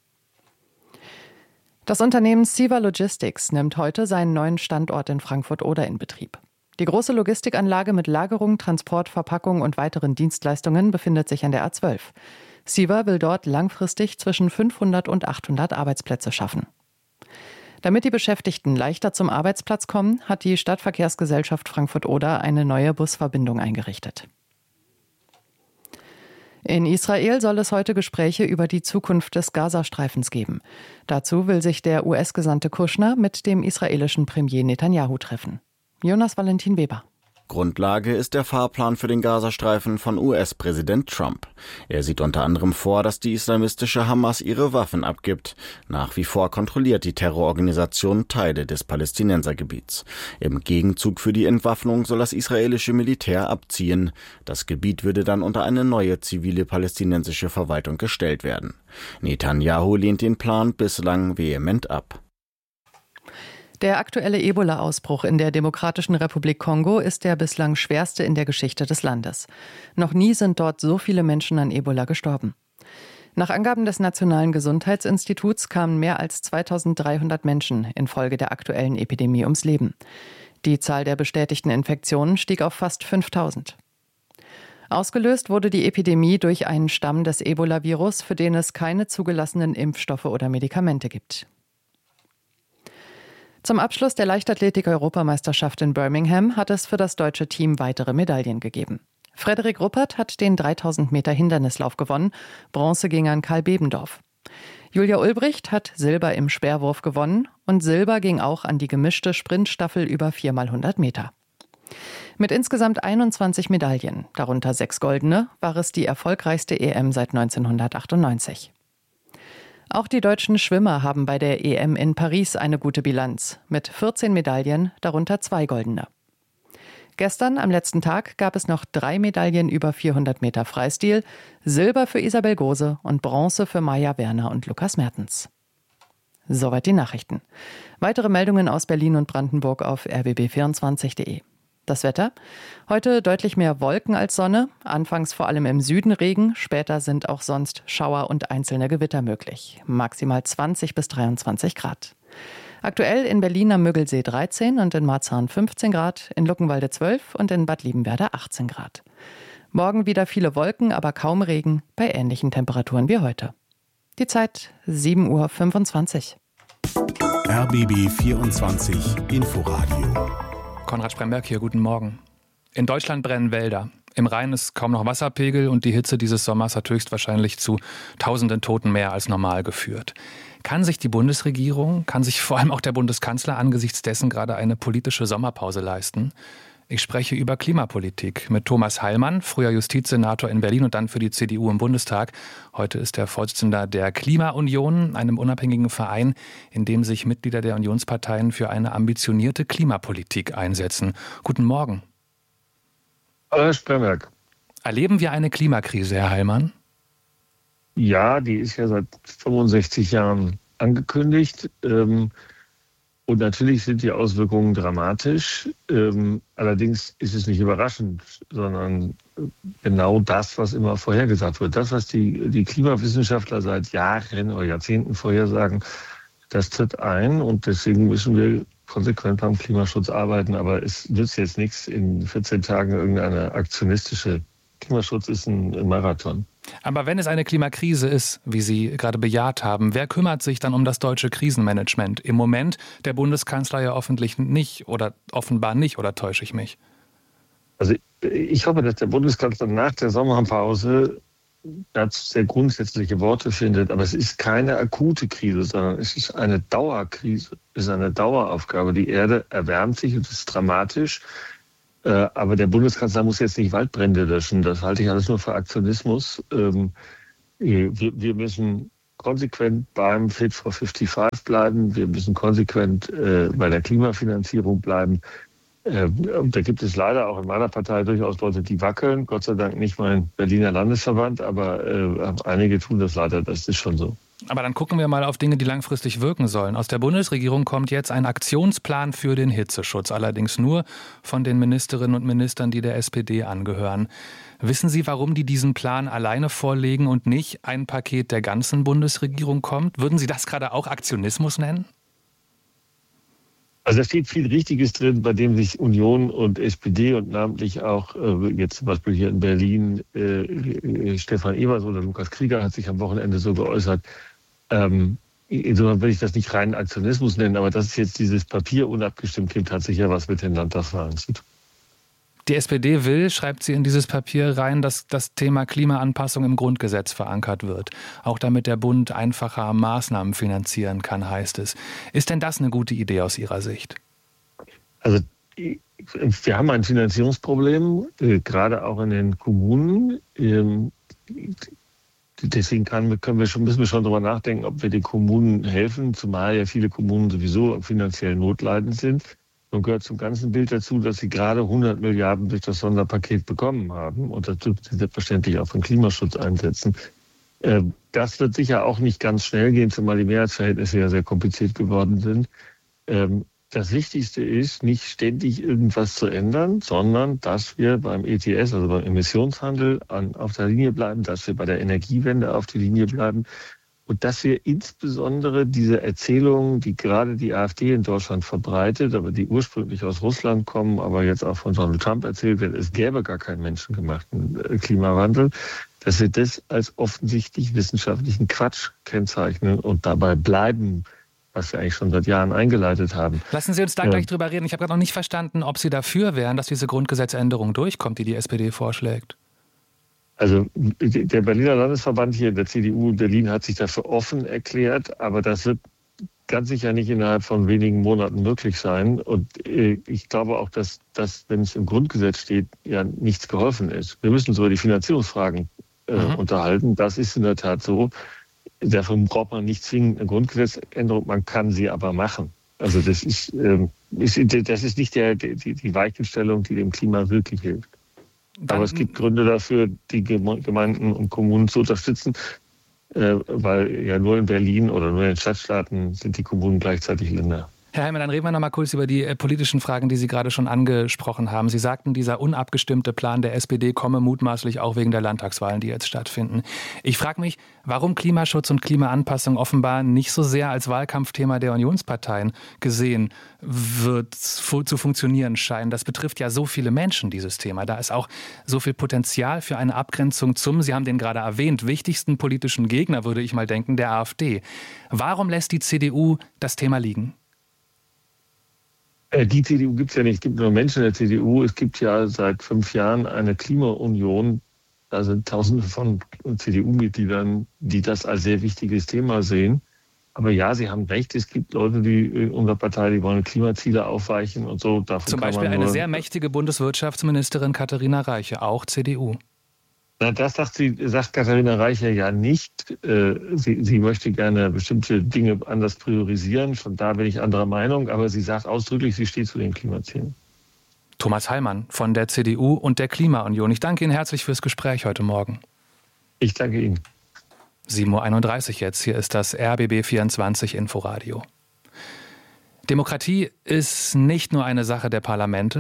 Das Unternehmen CEVA Logistics nimmt heute seinen neuen Standort in Frankfurt-Oder in Betrieb. Die große Logistikanlage mit Lagerung, Transport, Verpackung und weiteren Dienstleistungen befindet sich an der A zwölf. CEVA will dort langfristig zwischen fünfhundert und achthundert Arbeitsplätze schaffen. Damit die Beschäftigten leichter zum Arbeitsplatz kommen, hat die Stadtverkehrsgesellschaft Frankfurt-Oder eine neue Busverbindung eingerichtet. In Israel soll es heute Gespräche über die Zukunft des Gazastreifens geben. Dazu will sich der U S-Gesandte Kushner mit dem israelischen Premier Netanyahu treffen. Jonas Valentin Weber. Grundlage ist der Fahrplan für den Gazastreifen von U S-Präsident Trump. Er sieht unter anderem vor, dass die islamistische Hamas ihre Waffen abgibt. Nach wie vor kontrolliert die Terrororganisation Teile des Palästinensergebiets. Im Gegenzug für die Entwaffnung soll das israelische Militär abziehen. Das Gebiet würde dann unter eine neue zivile palästinensische Verwaltung gestellt werden. Netanyahu lehnt den Plan bislang vehement ab. Der aktuelle Ebola-Ausbruch in der Demokratischen Republik Kongo ist der bislang schwerste in der Geschichte des Landes. Noch nie sind dort so viele Menschen an Ebola gestorben. Nach Angaben des Nationalen Gesundheitsinstituts kamen mehr als zweitausenddreihundert Menschen infolge der aktuellen Epidemie ums Leben. Die Zahl der bestätigten Infektionen stieg auf fast fünftausend. Ausgelöst wurde die Epidemie durch einen Stamm des Ebola-Virus, für den es keine zugelassenen Impfstoffe oder Medikamente gibt. Zum Abschluss der Leichtathletik-Europameisterschaft in Birmingham hat es für das deutsche Team weitere Medaillen gegeben. Frederik Ruppert hat den dreitausend Meter Hindernislauf gewonnen. Bronze ging an Karl Bebendorf. Julia Ulbricht hat Silber im Speerwurf gewonnen und Silber ging auch an die gemischte Sprintstaffel über vier mal hundert Meter. Mit insgesamt einundzwanzig Medaillen, darunter sechs goldene, war es die erfolgreichste E M seit neunzehnhundertachtundneunzig. Auch die deutschen Schwimmer haben bei der E M in Paris eine gute Bilanz, mit vierzehn Medaillen, darunter zwei goldene. Gestern, am letzten Tag, gab es noch drei Medaillen über vierhundert Meter Freistil, Silber für Isabel Gose und Bronze für Maja Werner und Lukas Mertens. Soweit die Nachrichten. Weitere Meldungen aus Berlin und Brandenburg auf r b b vierundzwanzig punkt de. Das Wetter? Heute deutlich mehr Wolken als Sonne, anfangs vor allem im Süden Regen, später sind auch sonst Schauer und einzelne Gewitter möglich. Maximal zwanzig bis dreiundzwanzig Grad. Aktuell in Berlin am Müggelsee dreizehn und in Marzahn fünfzehn Grad, in Luckenwalde zwölf und in Bad Liebenwerda achtzehn Grad. Morgen wieder viele Wolken, aber kaum Regen, bei ähnlichen Temperaturen wie heute. Die Zeit sieben Uhr fünfundzwanzig. R B B vierundzwanzig Inforadio. Konrad Spremberg hier, guten Morgen. In Deutschland brennen Wälder. Im Rhein ist kaum noch Wasserpegel und die Hitze dieses Sommers hat höchstwahrscheinlich zu tausenden Toten mehr als normal geführt. Kann sich die Bundesregierung, kann sich vor allem auch der Bundeskanzler angesichts dessen gerade eine politische Sommerpause leisten? Ich spreche über Klimapolitik mit Thomas Heilmann, früher Justizsenator in Berlin und dann für die C D U im Bundestag. Heute ist er Vorsitzender der Klimaunion, einem unabhängigen Verein, in dem sich Mitglieder der Unionsparteien für eine ambitionierte Klimapolitik einsetzen. Guten Morgen. Hallo, Herr Spremberg. Erleben wir eine Klimakrise, Herr Heilmann? Ja, die ist ja seit fünfundsechzig Jahren angekündigt. Ähm, Und natürlich sind die Auswirkungen dramatisch. Ähm, allerdings ist es nicht überraschend, sondern genau das, was immer vorhergesagt wird. Das, was die, die Klimawissenschaftler seit Jahren oder Jahrzehnten vorhersagen, das tritt ein. Und deswegen müssen wir konsequent beim Klimaschutz arbeiten. Aber es nützt jetzt nichts, in vierzehn Tagen irgendeine aktionistische. Klimaschutz ist ein, ein Marathon. Aber wenn es eine Klimakrise ist, wie Sie gerade bejaht haben, wer kümmert sich dann um das deutsche Krisenmanagement? Im Moment der Bundeskanzler ja offensichtlich nicht oder offenbar nicht, oder täusche ich mich? Also ich hoffe, dass der Bundeskanzler nach der Sommerpause dazu sehr grundsätzliche Worte findet. Aber es ist keine akute Krise, sondern es ist eine Dauerkrise, es ist eine Daueraufgabe. Die Erde erwärmt sich und es ist dramatisch. Aber der Bundeskanzler muss jetzt nicht Waldbrände löschen. Das halte ich alles nur für Aktionismus. Wir müssen konsequent beim Fit for fünfundfünfzig bleiben. Wir müssen konsequent bei der Klimafinanzierung bleiben. Und da gibt es leider auch in meiner Partei durchaus Leute, die wackeln. Gott sei Dank nicht mein Berliner Landesverband, aber äh, einige tun das leider. Das ist schon so. Aber dann gucken wir mal auf Dinge, die langfristig wirken sollen. Aus der Bundesregierung kommt jetzt ein Aktionsplan für den Hitzeschutz, allerdings nur von den Ministerinnen und Ministern, die der S P D angehören. Wissen Sie, warum die diesen Plan alleine vorlegen und nicht ein Paket der ganzen Bundesregierung kommt? Würden Sie das gerade auch Aktionismus nennen? Also da steht viel Richtiges drin, bei dem sich Union und S P D und namentlich auch äh, jetzt zum Beispiel hier in Berlin äh, Stefan Evers oder Lukas Krieger hat sich am Wochenende so geäußert. Ähm, insofern will ich das nicht reinen Aktionismus nennen, aber dass es jetzt dieses Papier unabgestimmt gibt, hat sicher was mit den Landtagswahlen zu tun. Die S P D will, schreibt sie in dieses Papier rein, dass das Thema Klimaanpassung im Grundgesetz verankert wird. Auch damit der Bund einfacher Maßnahmen finanzieren kann, heißt es. Ist denn das eine gute Idee aus Ihrer Sicht? Also wir haben ein Finanzierungsproblem, äh, gerade auch in den Kommunen. Ähm, deswegen kann, können wir schon, müssen wir schon darüber nachdenken, ob wir den Kommunen helfen, zumal ja viele Kommunen sowieso finanziell notleidend sind. Und gehört zum ganzen Bild dazu, dass sie gerade hundert Milliarden durch das Sonderpaket bekommen haben. Und das dürfen sie selbstverständlich auch für den Klimaschutz einsetzen. Das wird sicher auch nicht ganz schnell gehen, zumal die Mehrheitsverhältnisse ja sehr kompliziert geworden sind. Das Wichtigste ist, nicht ständig irgendwas zu ändern, sondern dass wir beim E T S, also beim Emissionshandel, an, auf der Linie bleiben, dass wir bei der Energiewende auf der Linie bleiben. Und dass wir insbesondere diese Erzählungen, die gerade die AfD in Deutschland verbreitet, aber die ursprünglich aus Russland kommen, aber jetzt auch von Donald Trump erzählt werden, es gäbe gar keinen menschengemachten Klimawandel, dass wir das als offensichtlich wissenschaftlichen Quatsch kennzeichnen und dabei bleiben, was wir eigentlich schon seit Jahren eingeleitet haben. Lassen Sie uns da ja. gleich drüber reden. Ich habe gerade noch nicht verstanden, ob Sie dafür wären, dass diese Grundgesetzänderung durchkommt, die die S P D vorschlägt. Also der Berliner Landesverband hier, der C D U in Berlin, hat sich dafür offen erklärt, aber das wird ganz sicher nicht innerhalb von wenigen Monaten möglich sein. Und ich glaube auch, dass das, wenn es im Grundgesetz steht, ja nichts geholfen ist. Wir müssen uns über die Finanzierungsfragen äh, mhm. unterhalten. Das ist in der Tat so. Dafür braucht man nicht zwingend eine Grundgesetzänderung, man kann sie aber machen. Also das ist, ähm, ist das ist nicht der, die, die Weichenstellung, die dem Klima wirklich hilft. Aber es gibt Gründe dafür, die Gemeinden und Kommunen zu unterstützen, weil ja nur in Berlin oder nur in den Stadtstaaten sind die Kommunen gleichzeitig Länder. Herr Heimann, dann reden wir noch mal kurz über die politischen Fragen, die Sie gerade schon angesprochen haben. Sie sagten, dieser unabgestimmte Plan der S P D komme mutmaßlich auch wegen der Landtagswahlen, die jetzt stattfinden. Ich frage mich, warum Klimaschutz und Klimaanpassung offenbar nicht so sehr als Wahlkampfthema der Unionsparteien gesehen wird, zu funktionieren scheinen. Das betrifft ja so viele Menschen, dieses Thema. Da ist auch so viel Potenzial für eine Abgrenzung zum, Sie haben den gerade erwähnt, wichtigsten politischen Gegner, würde ich mal denken, der AfD. Warum lässt die C D U das Thema liegen? Die C D U gibt es ja nicht, es gibt nur Menschen in der C D U. Es gibt ja seit fünf Jahren eine Klimaunion. Da sind Tausende von C D U-Mitgliedern, die das als sehr wichtiges Thema sehen. Aber ja, Sie haben recht, es gibt Leute, die in unserer Partei, die wollen Klimaziele aufweichen und so. Davon Zum Beispiel eine sehr mächtige Bundeswirtschaftsministerin Katharina Reiche, auch C D U. Na, das sagt, sie, sagt Katharina Reiche ja nicht. Sie, sie möchte gerne bestimmte Dinge anders priorisieren. Von da bin ich anderer Meinung. Aber sie sagt ausdrücklich, sie steht zu den Klimazielen. Thomas Heilmann von der C D U und der Klimaunion. Ich danke Ihnen herzlich fürs Gespräch heute Morgen. Ich danke Ihnen. sieben Uhr einunddreißig jetzt. Hier ist das R B B vierundzwanzig Inforadio. Demokratie ist nicht nur eine Sache der Parlamente.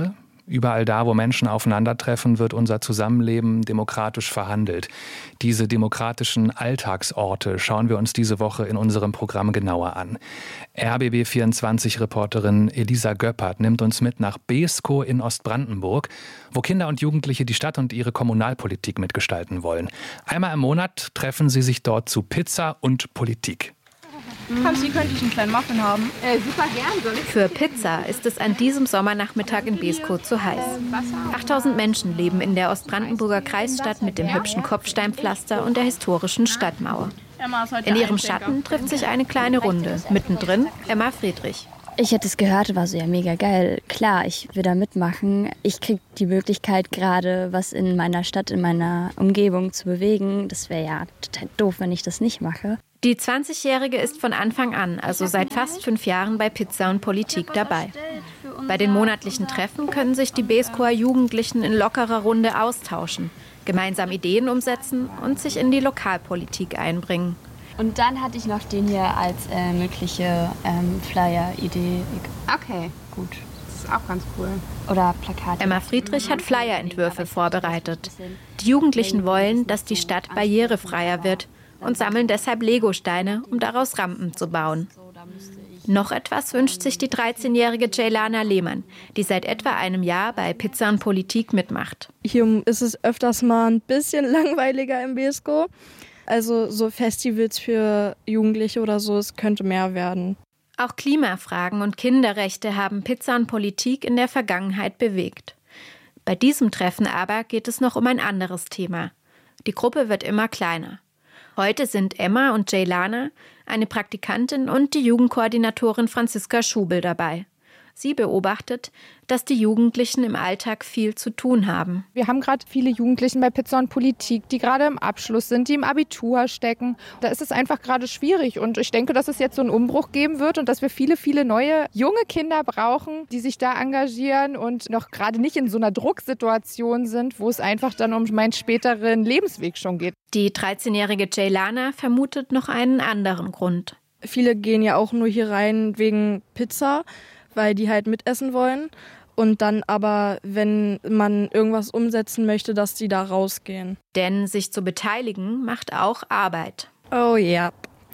Überall da, wo Menschen aufeinandertreffen, wird unser Zusammenleben demokratisch verhandelt. Diese demokratischen Alltagsorte schauen wir uns diese Woche in unserem Programm genauer an. R B B vierundzwanzig-Reporterin Elisa Göppert nimmt uns mit nach Beeskow in Ostbrandenburg, wo Kinder und Jugendliche die Stadt und ihre Kommunalpolitik mitgestalten wollen. Einmal im Monat treffen sie sich dort zu Pizza und Politik. Hamsi, könnte ich einen kleinen Muffin haben? Äh, super gern. Soll ich Für Pizza ist es an diesem Sommernachmittag in Beeskow zu heiß. achttausend Menschen leben in der Ostbrandenburger Kreisstadt mit dem hübschen Kopfsteinpflaster und der historischen Stadtmauer. In ihrem Schatten trifft sich eine kleine Runde. Mittendrin Emma Friedrich. Ich hätte es gehört, war so, ja, mega geil. Klar, ich will da mitmachen. Ich kriege die Möglichkeit, gerade was in meiner Stadt, in meiner Umgebung zu bewegen. Das wäre ja total doof, wenn ich das nicht mache. Die zwanzigjährige ist von Anfang an, also seit fast fünf Jahren, bei Pizza und Politik dabei. Bei den monatlichen Treffen können sich die Beeskower Jugendlichen in lockerer Runde austauschen, gemeinsam Ideen umsetzen und sich in die Lokalpolitik einbringen. Und dann hatte ich noch den hier als äh, mögliche ähm, Flyer-Idee. Okay, gut. Das ist auch ganz cool. Oder Plakate. Emma Friedrich hat Flyer-Entwürfe vorbereitet. Die Jugendlichen wollen, dass die Stadt barrierefreier wird und sammeln deshalb Legosteine, um daraus Rampen zu bauen. Noch etwas wünscht sich die dreizehnjährige Ceylana Lehmann, die seit etwa einem Jahr bei Pizza und Politik mitmacht. Hier ist es öfters mal ein bisschen langweiliger im Beeskow. Also so Festivals für Jugendliche oder so, es könnte mehr werden. Auch Klimafragen und Kinderrechte haben Pizza und Politik in der Vergangenheit bewegt. Bei diesem Treffen aber geht es noch um ein anderes Thema. Die Gruppe wird immer kleiner. Heute sind Emma und Ceylana, eine Praktikantin und die Jugendkoordinatorin Franziska Schubel dabei. Sie beobachtet, dass die Jugendlichen im Alltag viel zu tun haben. Wir haben gerade viele Jugendlichen bei Pizza und Politik, die gerade im Abschluss sind, die im Abitur stecken. Da ist es einfach gerade schwierig und ich denke, dass es jetzt so einen Umbruch geben wird und dass wir viele, viele neue junge Kinder brauchen, die sich da engagieren und noch gerade nicht in so einer Drucksituation sind, wo es einfach dann um meinen späteren Lebensweg schon geht. Die dreizehnjährige Ceylana vermutet noch einen anderen Grund. Viele gehen ja auch nur hier rein wegen Pizza, weil die halt mitessen wollen. Und dann aber, wenn man irgendwas umsetzen möchte, dass die da rausgehen. Denn sich zu beteiligen macht auch Arbeit. Oh ja,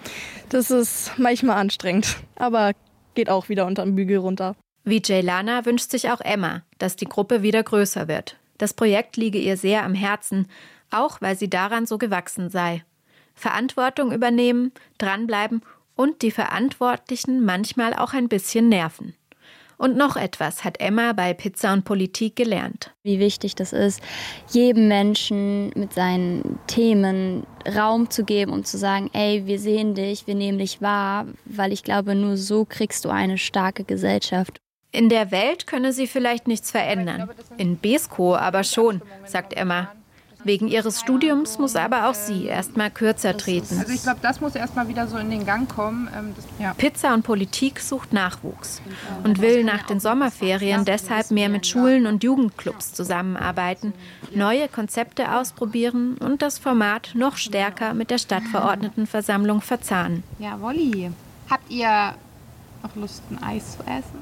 das ist manchmal anstrengend, aber geht auch wieder unterm Bügel runter. Wie Ceylana wünscht sich auch Emma, dass die Gruppe wieder größer wird. Das Projekt liege ihr sehr am Herzen, auch weil sie daran so gewachsen sei. Verantwortung übernehmen, dranbleiben und die Verantwortlichen manchmal auch ein bisschen nerven. Und noch etwas hat Emma bei Pizza und Politik gelernt. Wie wichtig das ist, jedem Menschen mit seinen Themen Raum zu geben und zu sagen, ey, wir sehen dich, wir nehmen dich wahr, weil ich glaube, nur so kriegst du eine starke Gesellschaft. In der Welt könne sie vielleicht nichts verändern, in Beeskow aber schon, sagt Emma. Wegen ihres Studiums muss aber auch sie erst mal kürzer treten. Also ich glaube, das muss erst mal wieder so in den Gang kommen. Das, ja. Pizza und Politik sucht Nachwuchs und will nach den Sommerferien deshalb mehr mit Schulen und Jugendclubs zusammenarbeiten, neue Konzepte ausprobieren und das Format noch stärker mit der Stadtverordnetenversammlung verzahnen. Ja, Wolli, habt ihr noch Lust, ein Eis zu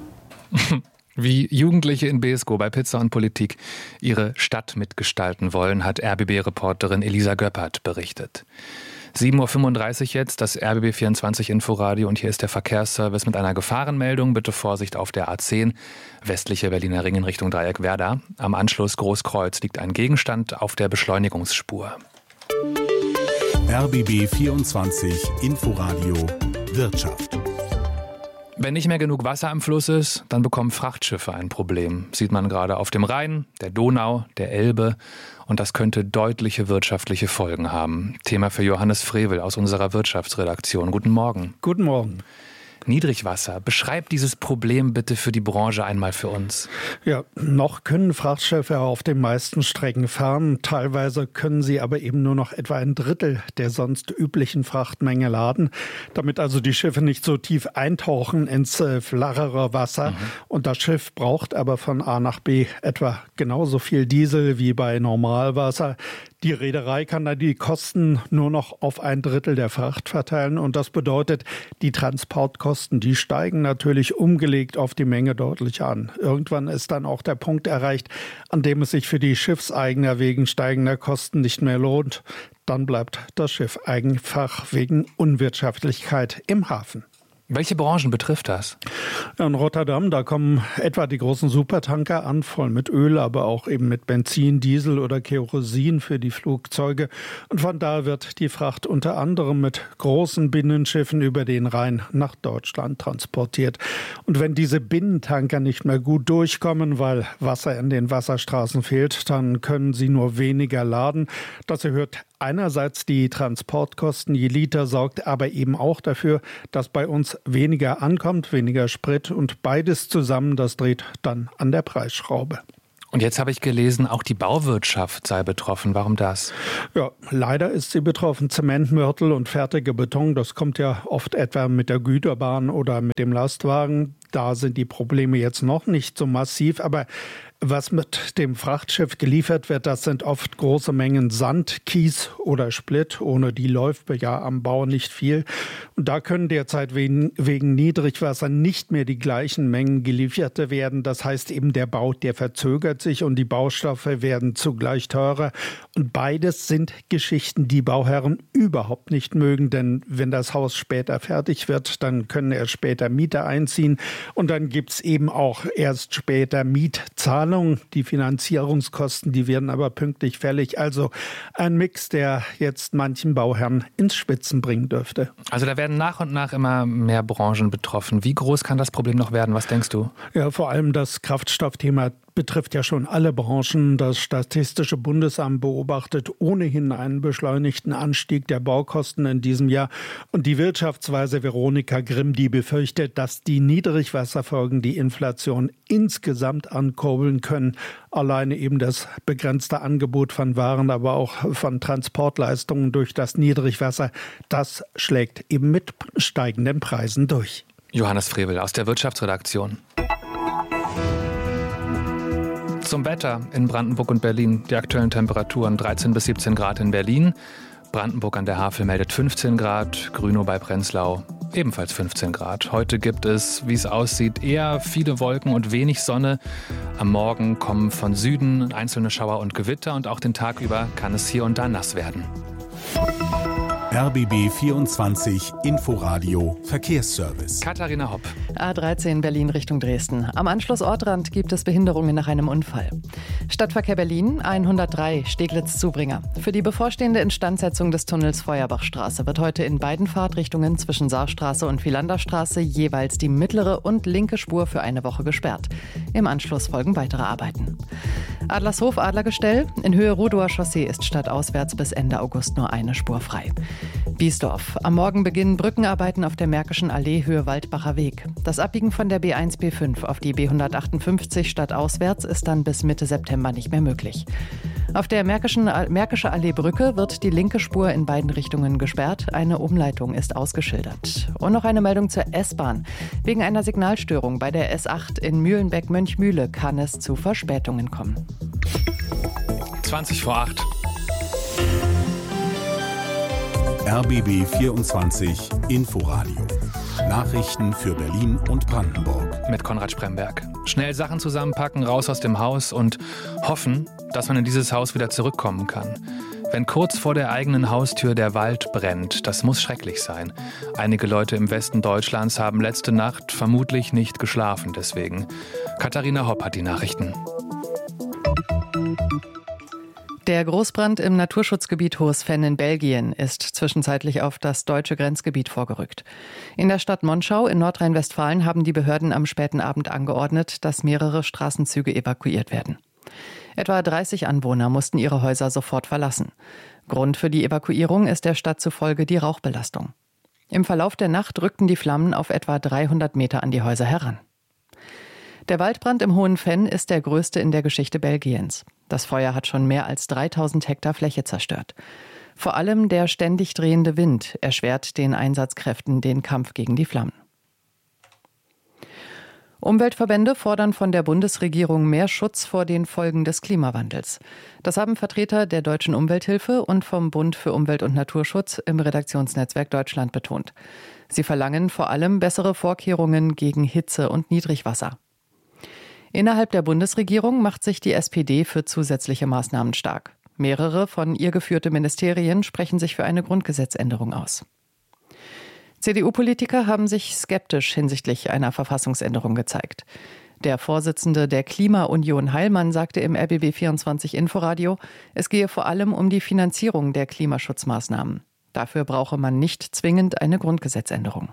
essen? Wie Jugendliche in Beeskow bei Pizza und Politik ihre Stadt mitgestalten wollen, hat R B B-Reporterin Elisa Göppert berichtet. sieben Uhr fünfunddreißig jetzt, das R B B vierundzwanzig Inforadio und hier ist der Verkehrsservice mit einer Gefahrenmeldung. Bitte Vorsicht auf der A zehn, westliche Berliner Ring in Richtung Dreieck Werder. Am Anschluss Großkreuz liegt ein Gegenstand auf der Beschleunigungsspur. R B B vierundzwanzig Inforadio Wirtschaft. Wenn nicht mehr genug Wasser im Fluss ist, dann bekommen Frachtschiffe ein Problem. Sieht man gerade auf dem Rhein, der Donau, der Elbe. Und das könnte deutliche wirtschaftliche Folgen haben. Thema für Johannes Frevel aus unserer Wirtschaftsredaktion. Guten Morgen. Guten Morgen. Niedrigwasser. Beschreib dieses Problem bitte für die Branche einmal für uns. Ja, noch können Frachtschiffe auf den meisten Strecken fahren. Teilweise können sie aber eben nur noch etwa ein Drittel der sonst üblichen Frachtmenge laden. Damit also die Schiffe nicht so tief eintauchen ins äh, flachere Wasser. Mhm. Und das Schiff braucht aber von A nach B etwa genauso viel Diesel wie bei Normalwasser. Die Reederei kann dann die Kosten nur noch auf ein Drittel der Fracht verteilen und das bedeutet, die Transportkosten, die steigen natürlich umgelegt auf die Menge deutlich an. Irgendwann ist dann auch der Punkt erreicht, an dem es sich für die Schiffseigner wegen steigender Kosten nicht mehr lohnt. Dann bleibt das Schiff einfach wegen Unwirtschaftlichkeit im Hafen. Welche Branchen betrifft das? In Rotterdam, da kommen etwa die großen Supertanker an, voll mit Öl, aber auch eben mit Benzin, Diesel oder Kerosin für die Flugzeuge. Und von da wird die Fracht unter anderem mit großen Binnenschiffen über den Rhein nach Deutschland transportiert. Und wenn diese Binnentanker nicht mehr gut durchkommen, weil Wasser in den Wasserstraßen fehlt, dann können sie nur weniger laden. Das erhöht einerseits die Transportkosten je Liter, sorgt aber eben auch dafür, dass bei uns weniger ankommt, weniger Sprit und beides zusammen, das dreht dann an der Preisschraube. Und jetzt habe ich gelesen, auch die Bauwirtschaft sei betroffen. Warum das? Ja, leider ist sie betroffen. Zementmörtel und fertiger Beton, das kommt ja oft etwa mit der Güterbahn oder mit dem Lastwagen. Da sind die Probleme jetzt noch nicht so massiv, aber was mit dem Frachtschiff geliefert wird, das sind oft große Mengen Sand, Kies oder Splitt. Ohne die läuft ja am Bau nicht viel. Und da können derzeit wegen, wegen Niedrigwasser nicht mehr die gleichen Mengen geliefert werden. Das heißt eben, der Bau, der verzögert sich und die Baustoffe werden zugleich teurer. Und beides sind Geschichten, die Bauherren überhaupt nicht mögen. Denn wenn das Haus später fertig wird, dann können erst später Mieter einziehen. Und dann gibt's eben auch erst später Mietzahlungen. Die Finanzierungskosten, die werden aber pünktlich fällig. Also ein Mix, der jetzt manchen Bauherren ins Schwitzen bringen dürfte. Also da werden nach und nach immer mehr Branchen betroffen. Wie groß kann das Problem noch werden? Was denkst du? Ja, vor allem das Kraftstoffthema betrifft ja schon alle Branchen. Das Statistische Bundesamt beobachtet ohnehin einen beschleunigten Anstieg der Baukosten in diesem Jahr. Und die Wirtschaftsweise Veronika Grimm, die befürchtet, dass die Niedrigwasserfolgen die Inflation insgesamt ankurbeln können. Alleine eben das begrenzte Angebot von Waren, aber auch von Transportleistungen durch das Niedrigwasser, das schlägt eben mit steigenden Preisen durch. Johannes Frevel aus der Wirtschaftsredaktion. Zum Wetter in Brandenburg und Berlin. Die aktuellen Temperaturen dreizehn bis siebzehn Grad in Berlin. Brandenburg an der Havel meldet fünfzehn Grad. Grünow bei Prenzlau ebenfalls fünfzehn Grad. Heute gibt es, wie es aussieht, eher viele Wolken und wenig Sonne. Am Morgen kommen von Süden einzelne Schauer und Gewitter und auch den Tag über kann es hier und da nass werden. R B B vierundzwanzig Inforadio Verkehrsservice. Katharina Hopp. A dreizehn Berlin Richtung Dresden. Am Anschluss Ortrand gibt es Behinderungen nach einem Unfall. Stadtverkehr Berlin hundertdrei Steglitz-Zubringer. Für die bevorstehende Instandsetzung des Tunnels Feuerbachstraße wird heute in beiden Fahrtrichtungen zwischen Saarstraße und Philanderstraße jeweils die mittlere und linke Spur für eine Woche gesperrt. Im Anschluss folgen weitere Arbeiten. Adlershof Adlergestell. In Höhe Rudower Chaussee ist stadtauswärts bis Ende August nur eine Spur frei. Biesdorf. Am Morgen beginnen Brückenarbeiten auf der Märkischen Allee Höhe Waldbacher Weg. Das Abbiegen von der B eins B fünf auf die B hundertachtundfünfzig stadtauswärts ist dann bis Mitte September nicht mehr möglich. Auf der Märkischen, Märkische Allee Brücke wird die linke Spur in beiden Richtungen gesperrt. Eine Umleitung ist ausgeschildert. Und noch eine Meldung zur S-Bahn. Wegen einer Signalstörung bei der S acht in Mühlenbeck-Mönchmühle kann es zu Verspätungen kommen. zwanzig vor acht. R B B vierundzwanzig Inforadio. Nachrichten für Berlin und Brandenburg. Mit Konrad Spremberg. Schnell Sachen zusammenpacken, raus aus dem Haus und hoffen, dass man in dieses Haus wieder zurückkommen kann. Wenn kurz vor der eigenen Haustür der Wald brennt, das muss schrecklich sein. Einige Leute im Westen Deutschlands haben letzte Nacht vermutlich nicht geschlafen deswegen. Katharina Hopp hat die Nachrichten. Der Großbrand im Naturschutzgebiet Hohes Venn in Belgien ist zwischenzeitlich auf das deutsche Grenzgebiet vorgerückt. In der Stadt Monschau in Nordrhein-Westfalen haben die Behörden am späten Abend angeordnet, dass mehrere Straßenzüge evakuiert werden. Etwa dreißig Anwohner mussten ihre Häuser sofort verlassen. Grund für die Evakuierung ist der Stadt zufolge die Rauchbelastung. Im Verlauf der Nacht rückten die Flammen auf etwa dreihundert Meter an die Häuser heran. Der Waldbrand im Hohen Venn ist der größte in der Geschichte Belgiens. Das Feuer hat schon mehr als dreitausend Hektar Fläche zerstört. Vor allem der ständig drehende Wind erschwert den Einsatzkräften den Kampf gegen die Flammen. Umweltverbände fordern von der Bundesregierung mehr Schutz vor den Folgen des Klimawandels. Das haben Vertreter der Deutschen Umwelthilfe und vom Bund für Umwelt- und Naturschutz im Redaktionsnetzwerk Deutschland betont. Sie verlangen vor allem bessere Vorkehrungen gegen Hitze und Niedrigwasser. Innerhalb der Bundesregierung macht sich die S P D für zusätzliche Maßnahmen stark. Mehrere von ihr geführte Ministerien sprechen sich für eine Grundgesetzänderung aus. C D U-Politiker haben sich skeptisch hinsichtlich einer Verfassungsänderung gezeigt. Der Vorsitzende der Klima-Union Heilmann sagte im R B B vierundzwanzig Inforadio, es gehe vor allem um die Finanzierung der Klimaschutzmaßnahmen. Dafür brauche man nicht zwingend eine Grundgesetzänderung.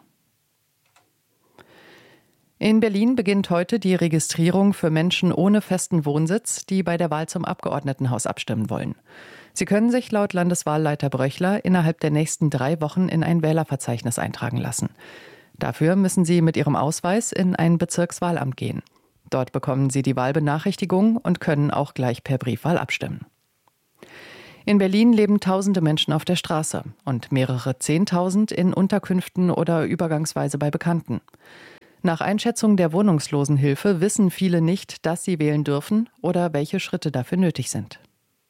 In Berlin beginnt heute die Registrierung für Menschen ohne festen Wohnsitz, die bei der Wahl zum Abgeordnetenhaus abstimmen wollen. Sie können sich laut Landeswahlleiter Bröchler innerhalb der nächsten drei Wochen in ein Wählerverzeichnis eintragen lassen. Dafür müssen Sie mit Ihrem Ausweis in ein Bezirkswahlamt gehen. Dort bekommen Sie die Wahlbenachrichtigung und können auch gleich per Briefwahl abstimmen. In Berlin leben tausende Menschen auf der Straße und mehrere Zehntausend in Unterkünften oder übergangsweise bei Bekannten. Nach Einschätzung der Wohnungslosenhilfe wissen viele nicht, dass sie wählen dürfen oder welche Schritte dafür nötig sind.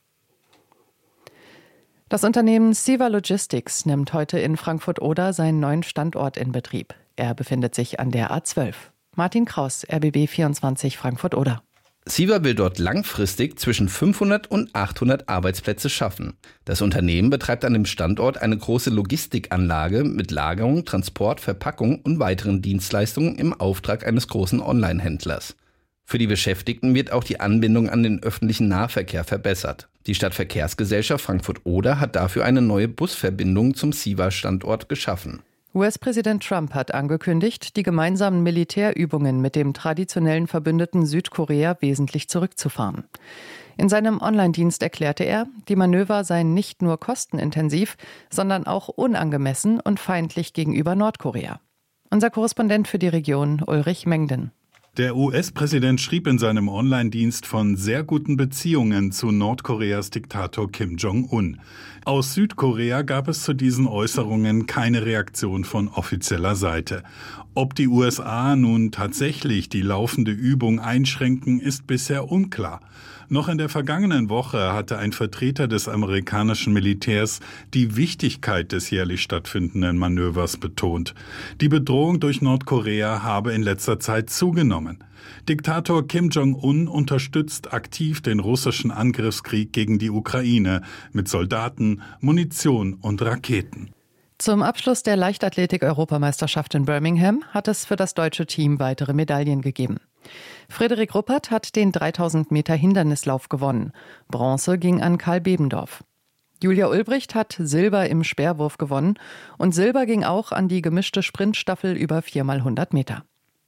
Das Unternehmen CEVA Logistics nimmt heute in Frankfurt-Oder seinen neuen Standort in Betrieb. Er befindet sich an der A zwölf. Martin Kraus, R B B vierundzwanzig Frankfurt-Oder. CEVA will dort langfristig zwischen fünfhundert und achthundert Arbeitsplätze schaffen. Das Unternehmen betreibt an dem Standort eine große Logistikanlage mit Lagerung, Transport, Verpackung und weiteren Dienstleistungen im Auftrag eines großen Online-Händlers. Für die Beschäftigten wird auch die Anbindung an den öffentlichen Nahverkehr verbessert. Die Stadtverkehrsgesellschaft Frankfurt-Oder hat dafür eine neue Busverbindung zum CEVA-Standort geschaffen. U S-Präsident Trump hat angekündigt, die gemeinsamen Militärübungen mit dem traditionellen Verbündeten Südkorea wesentlich zurückzufahren. In seinem Online-Dienst erklärte er, die Manöver seien nicht nur kostenintensiv, sondern auch unangemessen und feindlich gegenüber Nordkorea. Unser Korrespondent für die Region, Ulrich Mengden. Der U S-Präsident schrieb in seinem Online-Dienst von sehr guten Beziehungen zu Nordkoreas Diktator Kim Jong-un. Aus Südkorea gab es zu diesen Äußerungen keine Reaktion von offizieller Seite. Ob die U S A nun tatsächlich die laufende Übung einschränken, ist bisher unklar. Noch in der vergangenen Woche hatte ein Vertreter des amerikanischen Militärs die Wichtigkeit des jährlich stattfindenden Manövers betont. Die Bedrohung durch Nordkorea habe in letzter Zeit zugenommen. Diktator Kim Jong-un unterstützt aktiv den russischen Angriffskrieg gegen die Ukraine mit Soldaten, Munition und Raketen. Zum Abschluss der Leichtathletik-Europameisterschaft in Birmingham hat es für das deutsche Team weitere Medaillen gegeben. Frederik Ruppert hat den dreitausend Meter Hindernislauf gewonnen. Bronze ging an Karl Bebendorf. Julia Ulbricht hat Silber im Speerwurf gewonnen und Silber ging auch an die gemischte Sprintstaffel über vier mal hundert Meter.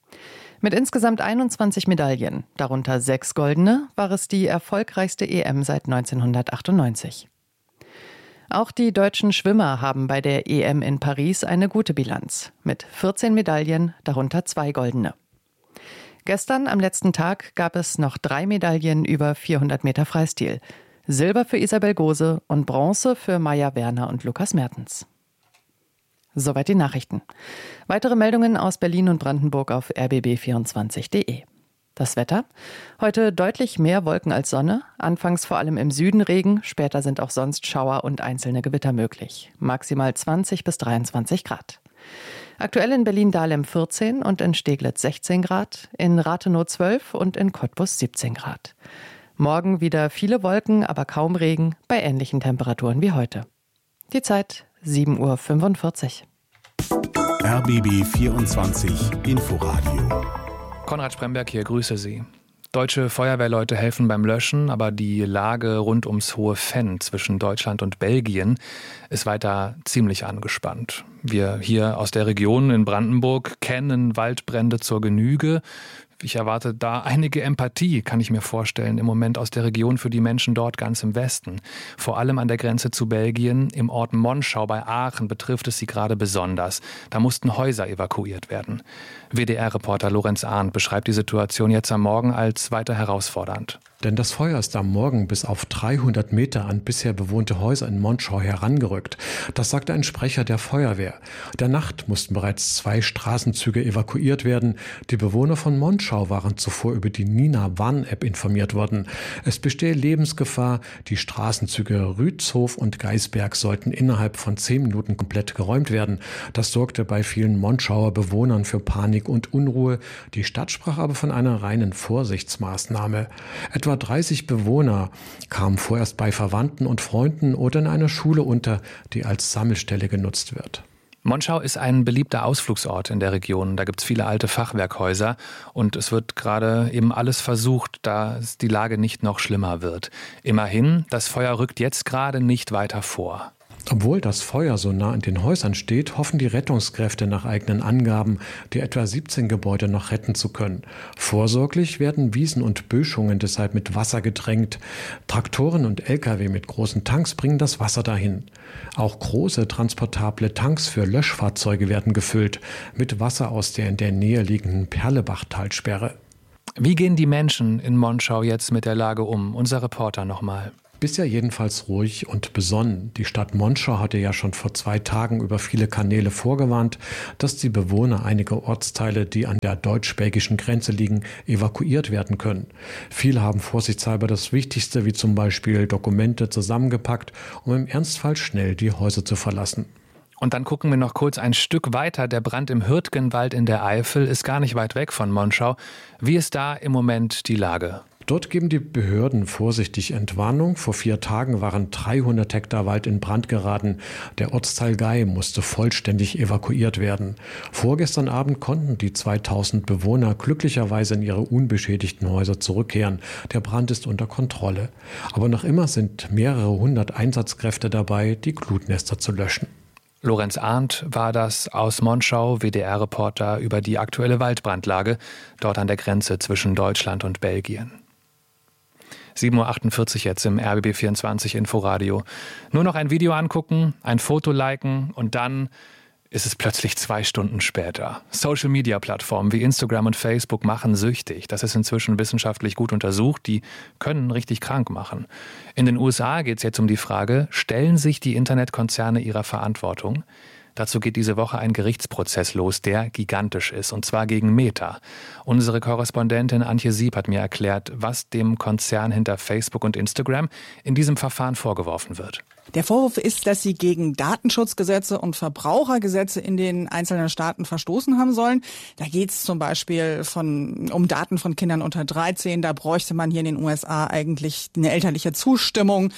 Mit insgesamt einundzwanzig Medaillen, darunter sechs goldene, war es die erfolgreichste E M seit neunzehnhundertachtundneunzig. Auch die deutschen Schwimmer haben bei der E M in Paris eine gute Bilanz. Mit vierzehn Medaillen, darunter zwei goldene. Gestern, am letzten Tag, gab es noch drei Medaillen über vierhundert Meter Freistil. Silber für Isabel Gose und Bronze für Maja Werner und Lukas Mertens. Soweit die Nachrichten. Weitere Meldungen aus Berlin und Brandenburg auf r b b vierundzwanzig punkt de. Das Wetter? Heute deutlich mehr Wolken als Sonne. Anfangs vor allem im Süden Regen, später sind auch sonst Schauer und einzelne Gewitter möglich. Maximal zwanzig bis dreiundzwanzig Grad. Aktuell in Berlin-Dahlem vierzehn und in Steglitz sechzehn Grad, in Rathenow zwölf und in Cottbus siebzehn Grad. Morgen wieder viele Wolken, aber kaum Regen, bei ähnlichen Temperaturen wie heute. Die Zeit sieben Uhr fünfundvierzig. R B B vierundzwanzig Inforadio. Konrad Spremberg hier, grüße Sie. Deutsche Feuerwehrleute helfen beim Löschen, aber die Lage rund ums Hohe Venn zwischen Deutschland und Belgien ist weiter ziemlich angespannt. Wir hier aus der Region in Brandenburg kennen Waldbrände zur Genüge. Ich erwarte da einige Empathie, kann ich mir vorstellen, im Moment aus der Region für die Menschen dort ganz im Westen. Vor allem an der Grenze zu Belgien, im Ort Monschau bei Aachen betrifft es sie gerade besonders. Da mussten Häuser evakuiert werden. W D R-Reporter Lorenz Arndt beschreibt die Situation jetzt am Morgen als weiter herausfordernd. Denn das Feuer ist am Morgen bis auf dreihundert Meter an bisher bewohnte Häuser in Monschau herangerückt. Das sagte ein Sprecher der Feuerwehr. In der Nacht mussten bereits zwei Straßenzüge evakuiert werden. Die Bewohner von Monschau waren zuvor über die Nina-Warn-App informiert worden. Es bestehe Lebensgefahr. Die Straßenzüge Rützhof und Geisberg sollten innerhalb von zehn Minuten komplett geräumt werden. Das sorgte bei vielen Monschauer Bewohnern für Panik und Unruhe. Die Stadt sprach aber von einer reinen Vorsichtsmaßnahme. Etwa dreißig Bewohner kamen vorerst bei Verwandten und Freunden oder in einer Schule unter, die als Sammelstelle genutzt wird. Monschau ist ein beliebter Ausflugsort in der Region. Da gibt es viele alte Fachwerkhäuser und es wird gerade eben alles versucht, dass die Lage nicht noch schlimmer wird. Immerhin, das Feuer rückt jetzt gerade nicht weiter vor. Obwohl das Feuer so nah an den Häusern steht, hoffen die Rettungskräfte nach eigenen Angaben, die etwa siebzehn Gebäude noch retten zu können. Vorsorglich werden Wiesen und Böschungen deshalb mit Wasser getränkt. Traktoren und L K W mit großen Tanks bringen das Wasser dahin. Auch große transportable Tanks für Löschfahrzeuge werden gefüllt mit Wasser aus der in der Nähe liegenden Perlebach-Talsperre. Wie gehen die Menschen in Monschau jetzt mit der Lage um? Unser Reporter nochmal. Bisher jedenfalls ruhig und besonnen. Die Stadt Monschau hatte ja schon vor zwei Tagen über viele Kanäle vorgewarnt, dass die Bewohner einiger Ortsteile, die an der deutsch-belgischen Grenze liegen, evakuiert werden können. Viele haben vorsichtshalber das Wichtigste, wie zum Beispiel Dokumente, zusammengepackt, um im Ernstfall schnell die Häuser zu verlassen. Und dann gucken wir noch kurz ein Stück weiter. Der Brand im Hürtgenwald in der Eifel ist gar nicht weit weg von Monschau. Wie ist da im Moment die Lage? Dort geben die Behörden vorsichtig Entwarnung. Vor vier Tagen waren dreihundert Hektar Wald in Brand geraten. Der Ortsteil Gei musste vollständig evakuiert werden. Vorgestern Abend konnten die zweitausend Bewohner glücklicherweise in ihre unbeschädigten Häuser zurückkehren. Der Brand ist unter Kontrolle. Aber noch immer sind mehrere hundert Einsatzkräfte dabei, die Glutnester zu löschen. Lorenz Arndt war das aus Monschau, W D R-Reporter über die aktuelle Waldbrandlage dort an der Grenze zwischen Deutschland und Belgien. sieben Uhr achtundvierzig jetzt im R B B vierundzwanzig Inforadio. Nur noch ein Video angucken, ein Foto liken und dann ist es plötzlich zwei Stunden später. Social-Media-Plattformen wie Instagram und Facebook machen süchtig. Das ist inzwischen wissenschaftlich gut untersucht. Die können richtig krank machen. In den U S A geht es jetzt um die Frage, stellen sich die Internetkonzerne ihrer Verantwortung? Dazu geht diese Woche ein Gerichtsprozess los, der gigantisch ist, und zwar gegen Meta. Unsere Korrespondentin Antje Sieb hat mir erklärt, was dem Konzern hinter Facebook und Instagram in diesem Verfahren vorgeworfen wird. Der Vorwurf ist, dass sie gegen Datenschutzgesetze und Verbrauchergesetze in den einzelnen Staaten verstoßen haben sollen. Da geht es zum Beispiel von, um Daten von Kindern unter dreizehn. Da bräuchte man hier in den U S A eigentlich eine elterliche Zustimmung.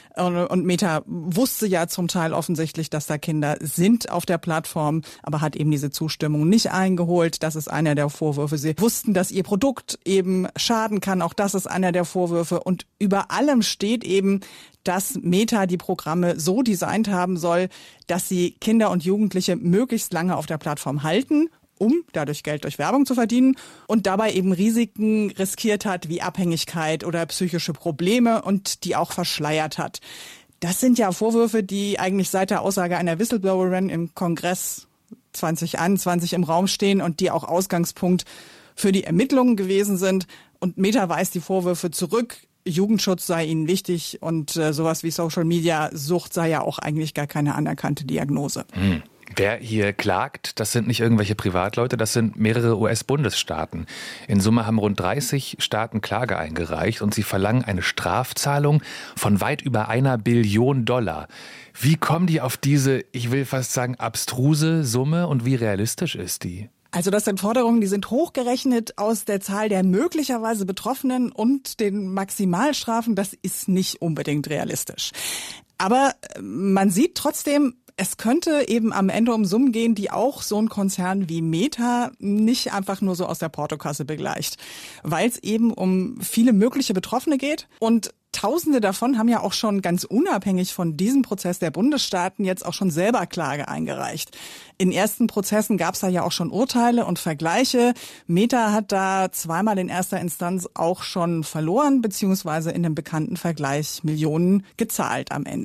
Und Meta wusste ja zum Teil offensichtlich, dass da Kinder sind auf der Plattform, aber hat eben diese Zustimmung nicht eingeholt. Das ist einer der Vorwürfe. Sie wussten, dass ihr Produkt eben schaden kann. Auch das ist einer der Vorwürfe. Und über allem steht eben, dass Meta die Programme so designt haben soll, dass sie Kinder und Jugendliche möglichst lange auf der Plattform halten, um dadurch Geld durch Werbung zu verdienen und dabei eben Risiken riskiert hat, wie Abhängigkeit oder psychische Probleme und die auch verschleiert hat. Das sind ja Vorwürfe, die eigentlich seit der Aussage einer Whistleblowerin im Kongress zwanzig einundzwanzig im Raum stehen und die auch Ausgangspunkt für die Ermittlungen gewesen sind. Und Meta weist die Vorwürfe zurück. Jugendschutz sei ihnen wichtig und äh, sowas wie Social-Media-Sucht sei ja auch eigentlich gar keine anerkannte Diagnose. Hm. Wer hier klagt, das sind nicht irgendwelche Privatleute, das sind mehrere U S-Bundesstaaten. In Summe haben rund dreißig Staaten Klage eingereicht und sie verlangen eine Strafzahlung von weit über einer Billion Dollar. Wie kommen die auf diese, ich will fast sagen, abstruse Summe und wie realistisch ist die? Also das sind Forderungen, die sind hochgerechnet aus der Zahl der möglicherweise Betroffenen und den Maximalstrafen. Das ist nicht unbedingt realistisch. Aber man sieht trotzdem, es könnte eben am Ende um Summen gehen, die auch so ein Konzern wie Meta nicht einfach nur so aus der Portokasse begleicht, weil es eben um viele mögliche Betroffene geht und Tausende davon haben ja auch schon ganz unabhängig von diesem Prozess der Bundesstaaten jetzt auch schon selber Klage eingereicht. In ersten Prozessen gab es da ja auch schon Urteile und Vergleiche. Meta hat da zweimal in erster Instanz auch schon verloren, beziehungsweise in einem bekannten Vergleich Millionen gezahlt am Ende.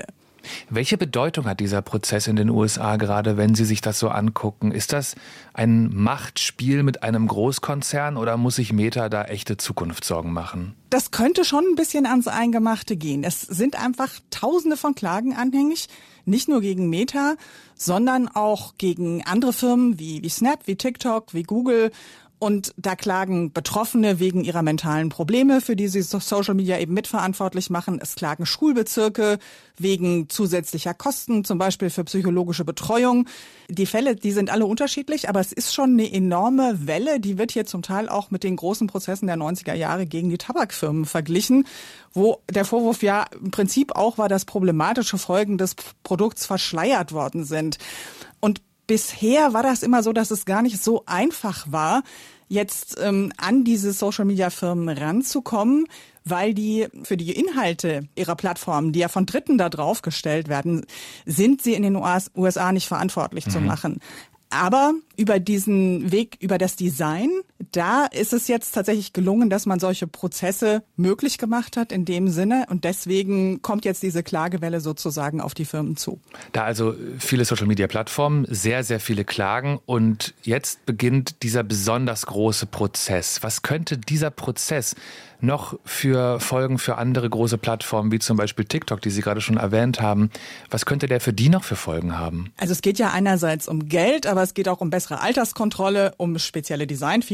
Welche Bedeutung hat dieser Prozess in den U S A gerade, wenn Sie sich das so angucken? Ist das ein Machtspiel mit einem Großkonzern oder muss sich Meta da echte Zukunftssorgen machen? Das könnte schon ein bisschen ans Eingemachte gehen. Es sind einfach Tausende von Klagen anhängig, nicht nur gegen Meta, sondern auch gegen andere Firmen wie, wie Snap, wie TikTok, wie Google. Und da klagen Betroffene wegen ihrer mentalen Probleme, für die sie Social Media eben mitverantwortlich machen. Es klagen Schulbezirke wegen zusätzlicher Kosten, zum Beispiel für psychologische Betreuung. Die Fälle, die sind alle unterschiedlich, aber es ist schon eine enorme Welle. Die wird hier zum Teil auch mit den großen Prozessen der neunziger Jahre gegen die Tabakfirmen verglichen, wo der Vorwurf ja im Prinzip auch war, dass problematische Folgen des Produkts verschleiert worden sind. Und bisher war das immer so, dass es gar nicht so einfach war, jetzt ähm, an diese Social-Media-Firmen ranzukommen, weil die für die Inhalte ihrer Plattformen, die ja von Dritten da drauf gestellt werden, sind sie in den U S A nicht verantwortlich mhm. zu machen. Aber über diesen Weg, über das Design, da ist es jetzt tatsächlich gelungen, dass man solche Prozesse möglich gemacht hat in dem Sinne. Und deswegen kommt jetzt diese Klagewelle sozusagen auf die Firmen zu. Da also viele Social-Media-Plattformen, sehr, sehr viele Klagen. Und jetzt beginnt dieser besonders große Prozess. Was könnte dieser Prozess noch für Folgen für andere große Plattformen, wie zum Beispiel TikTok, die Sie gerade schon erwähnt haben? Was könnte der für die noch für Folgen haben? Also es geht ja einerseits um Geld, aber es geht auch um bessere Alterskontrolle, um spezielle Design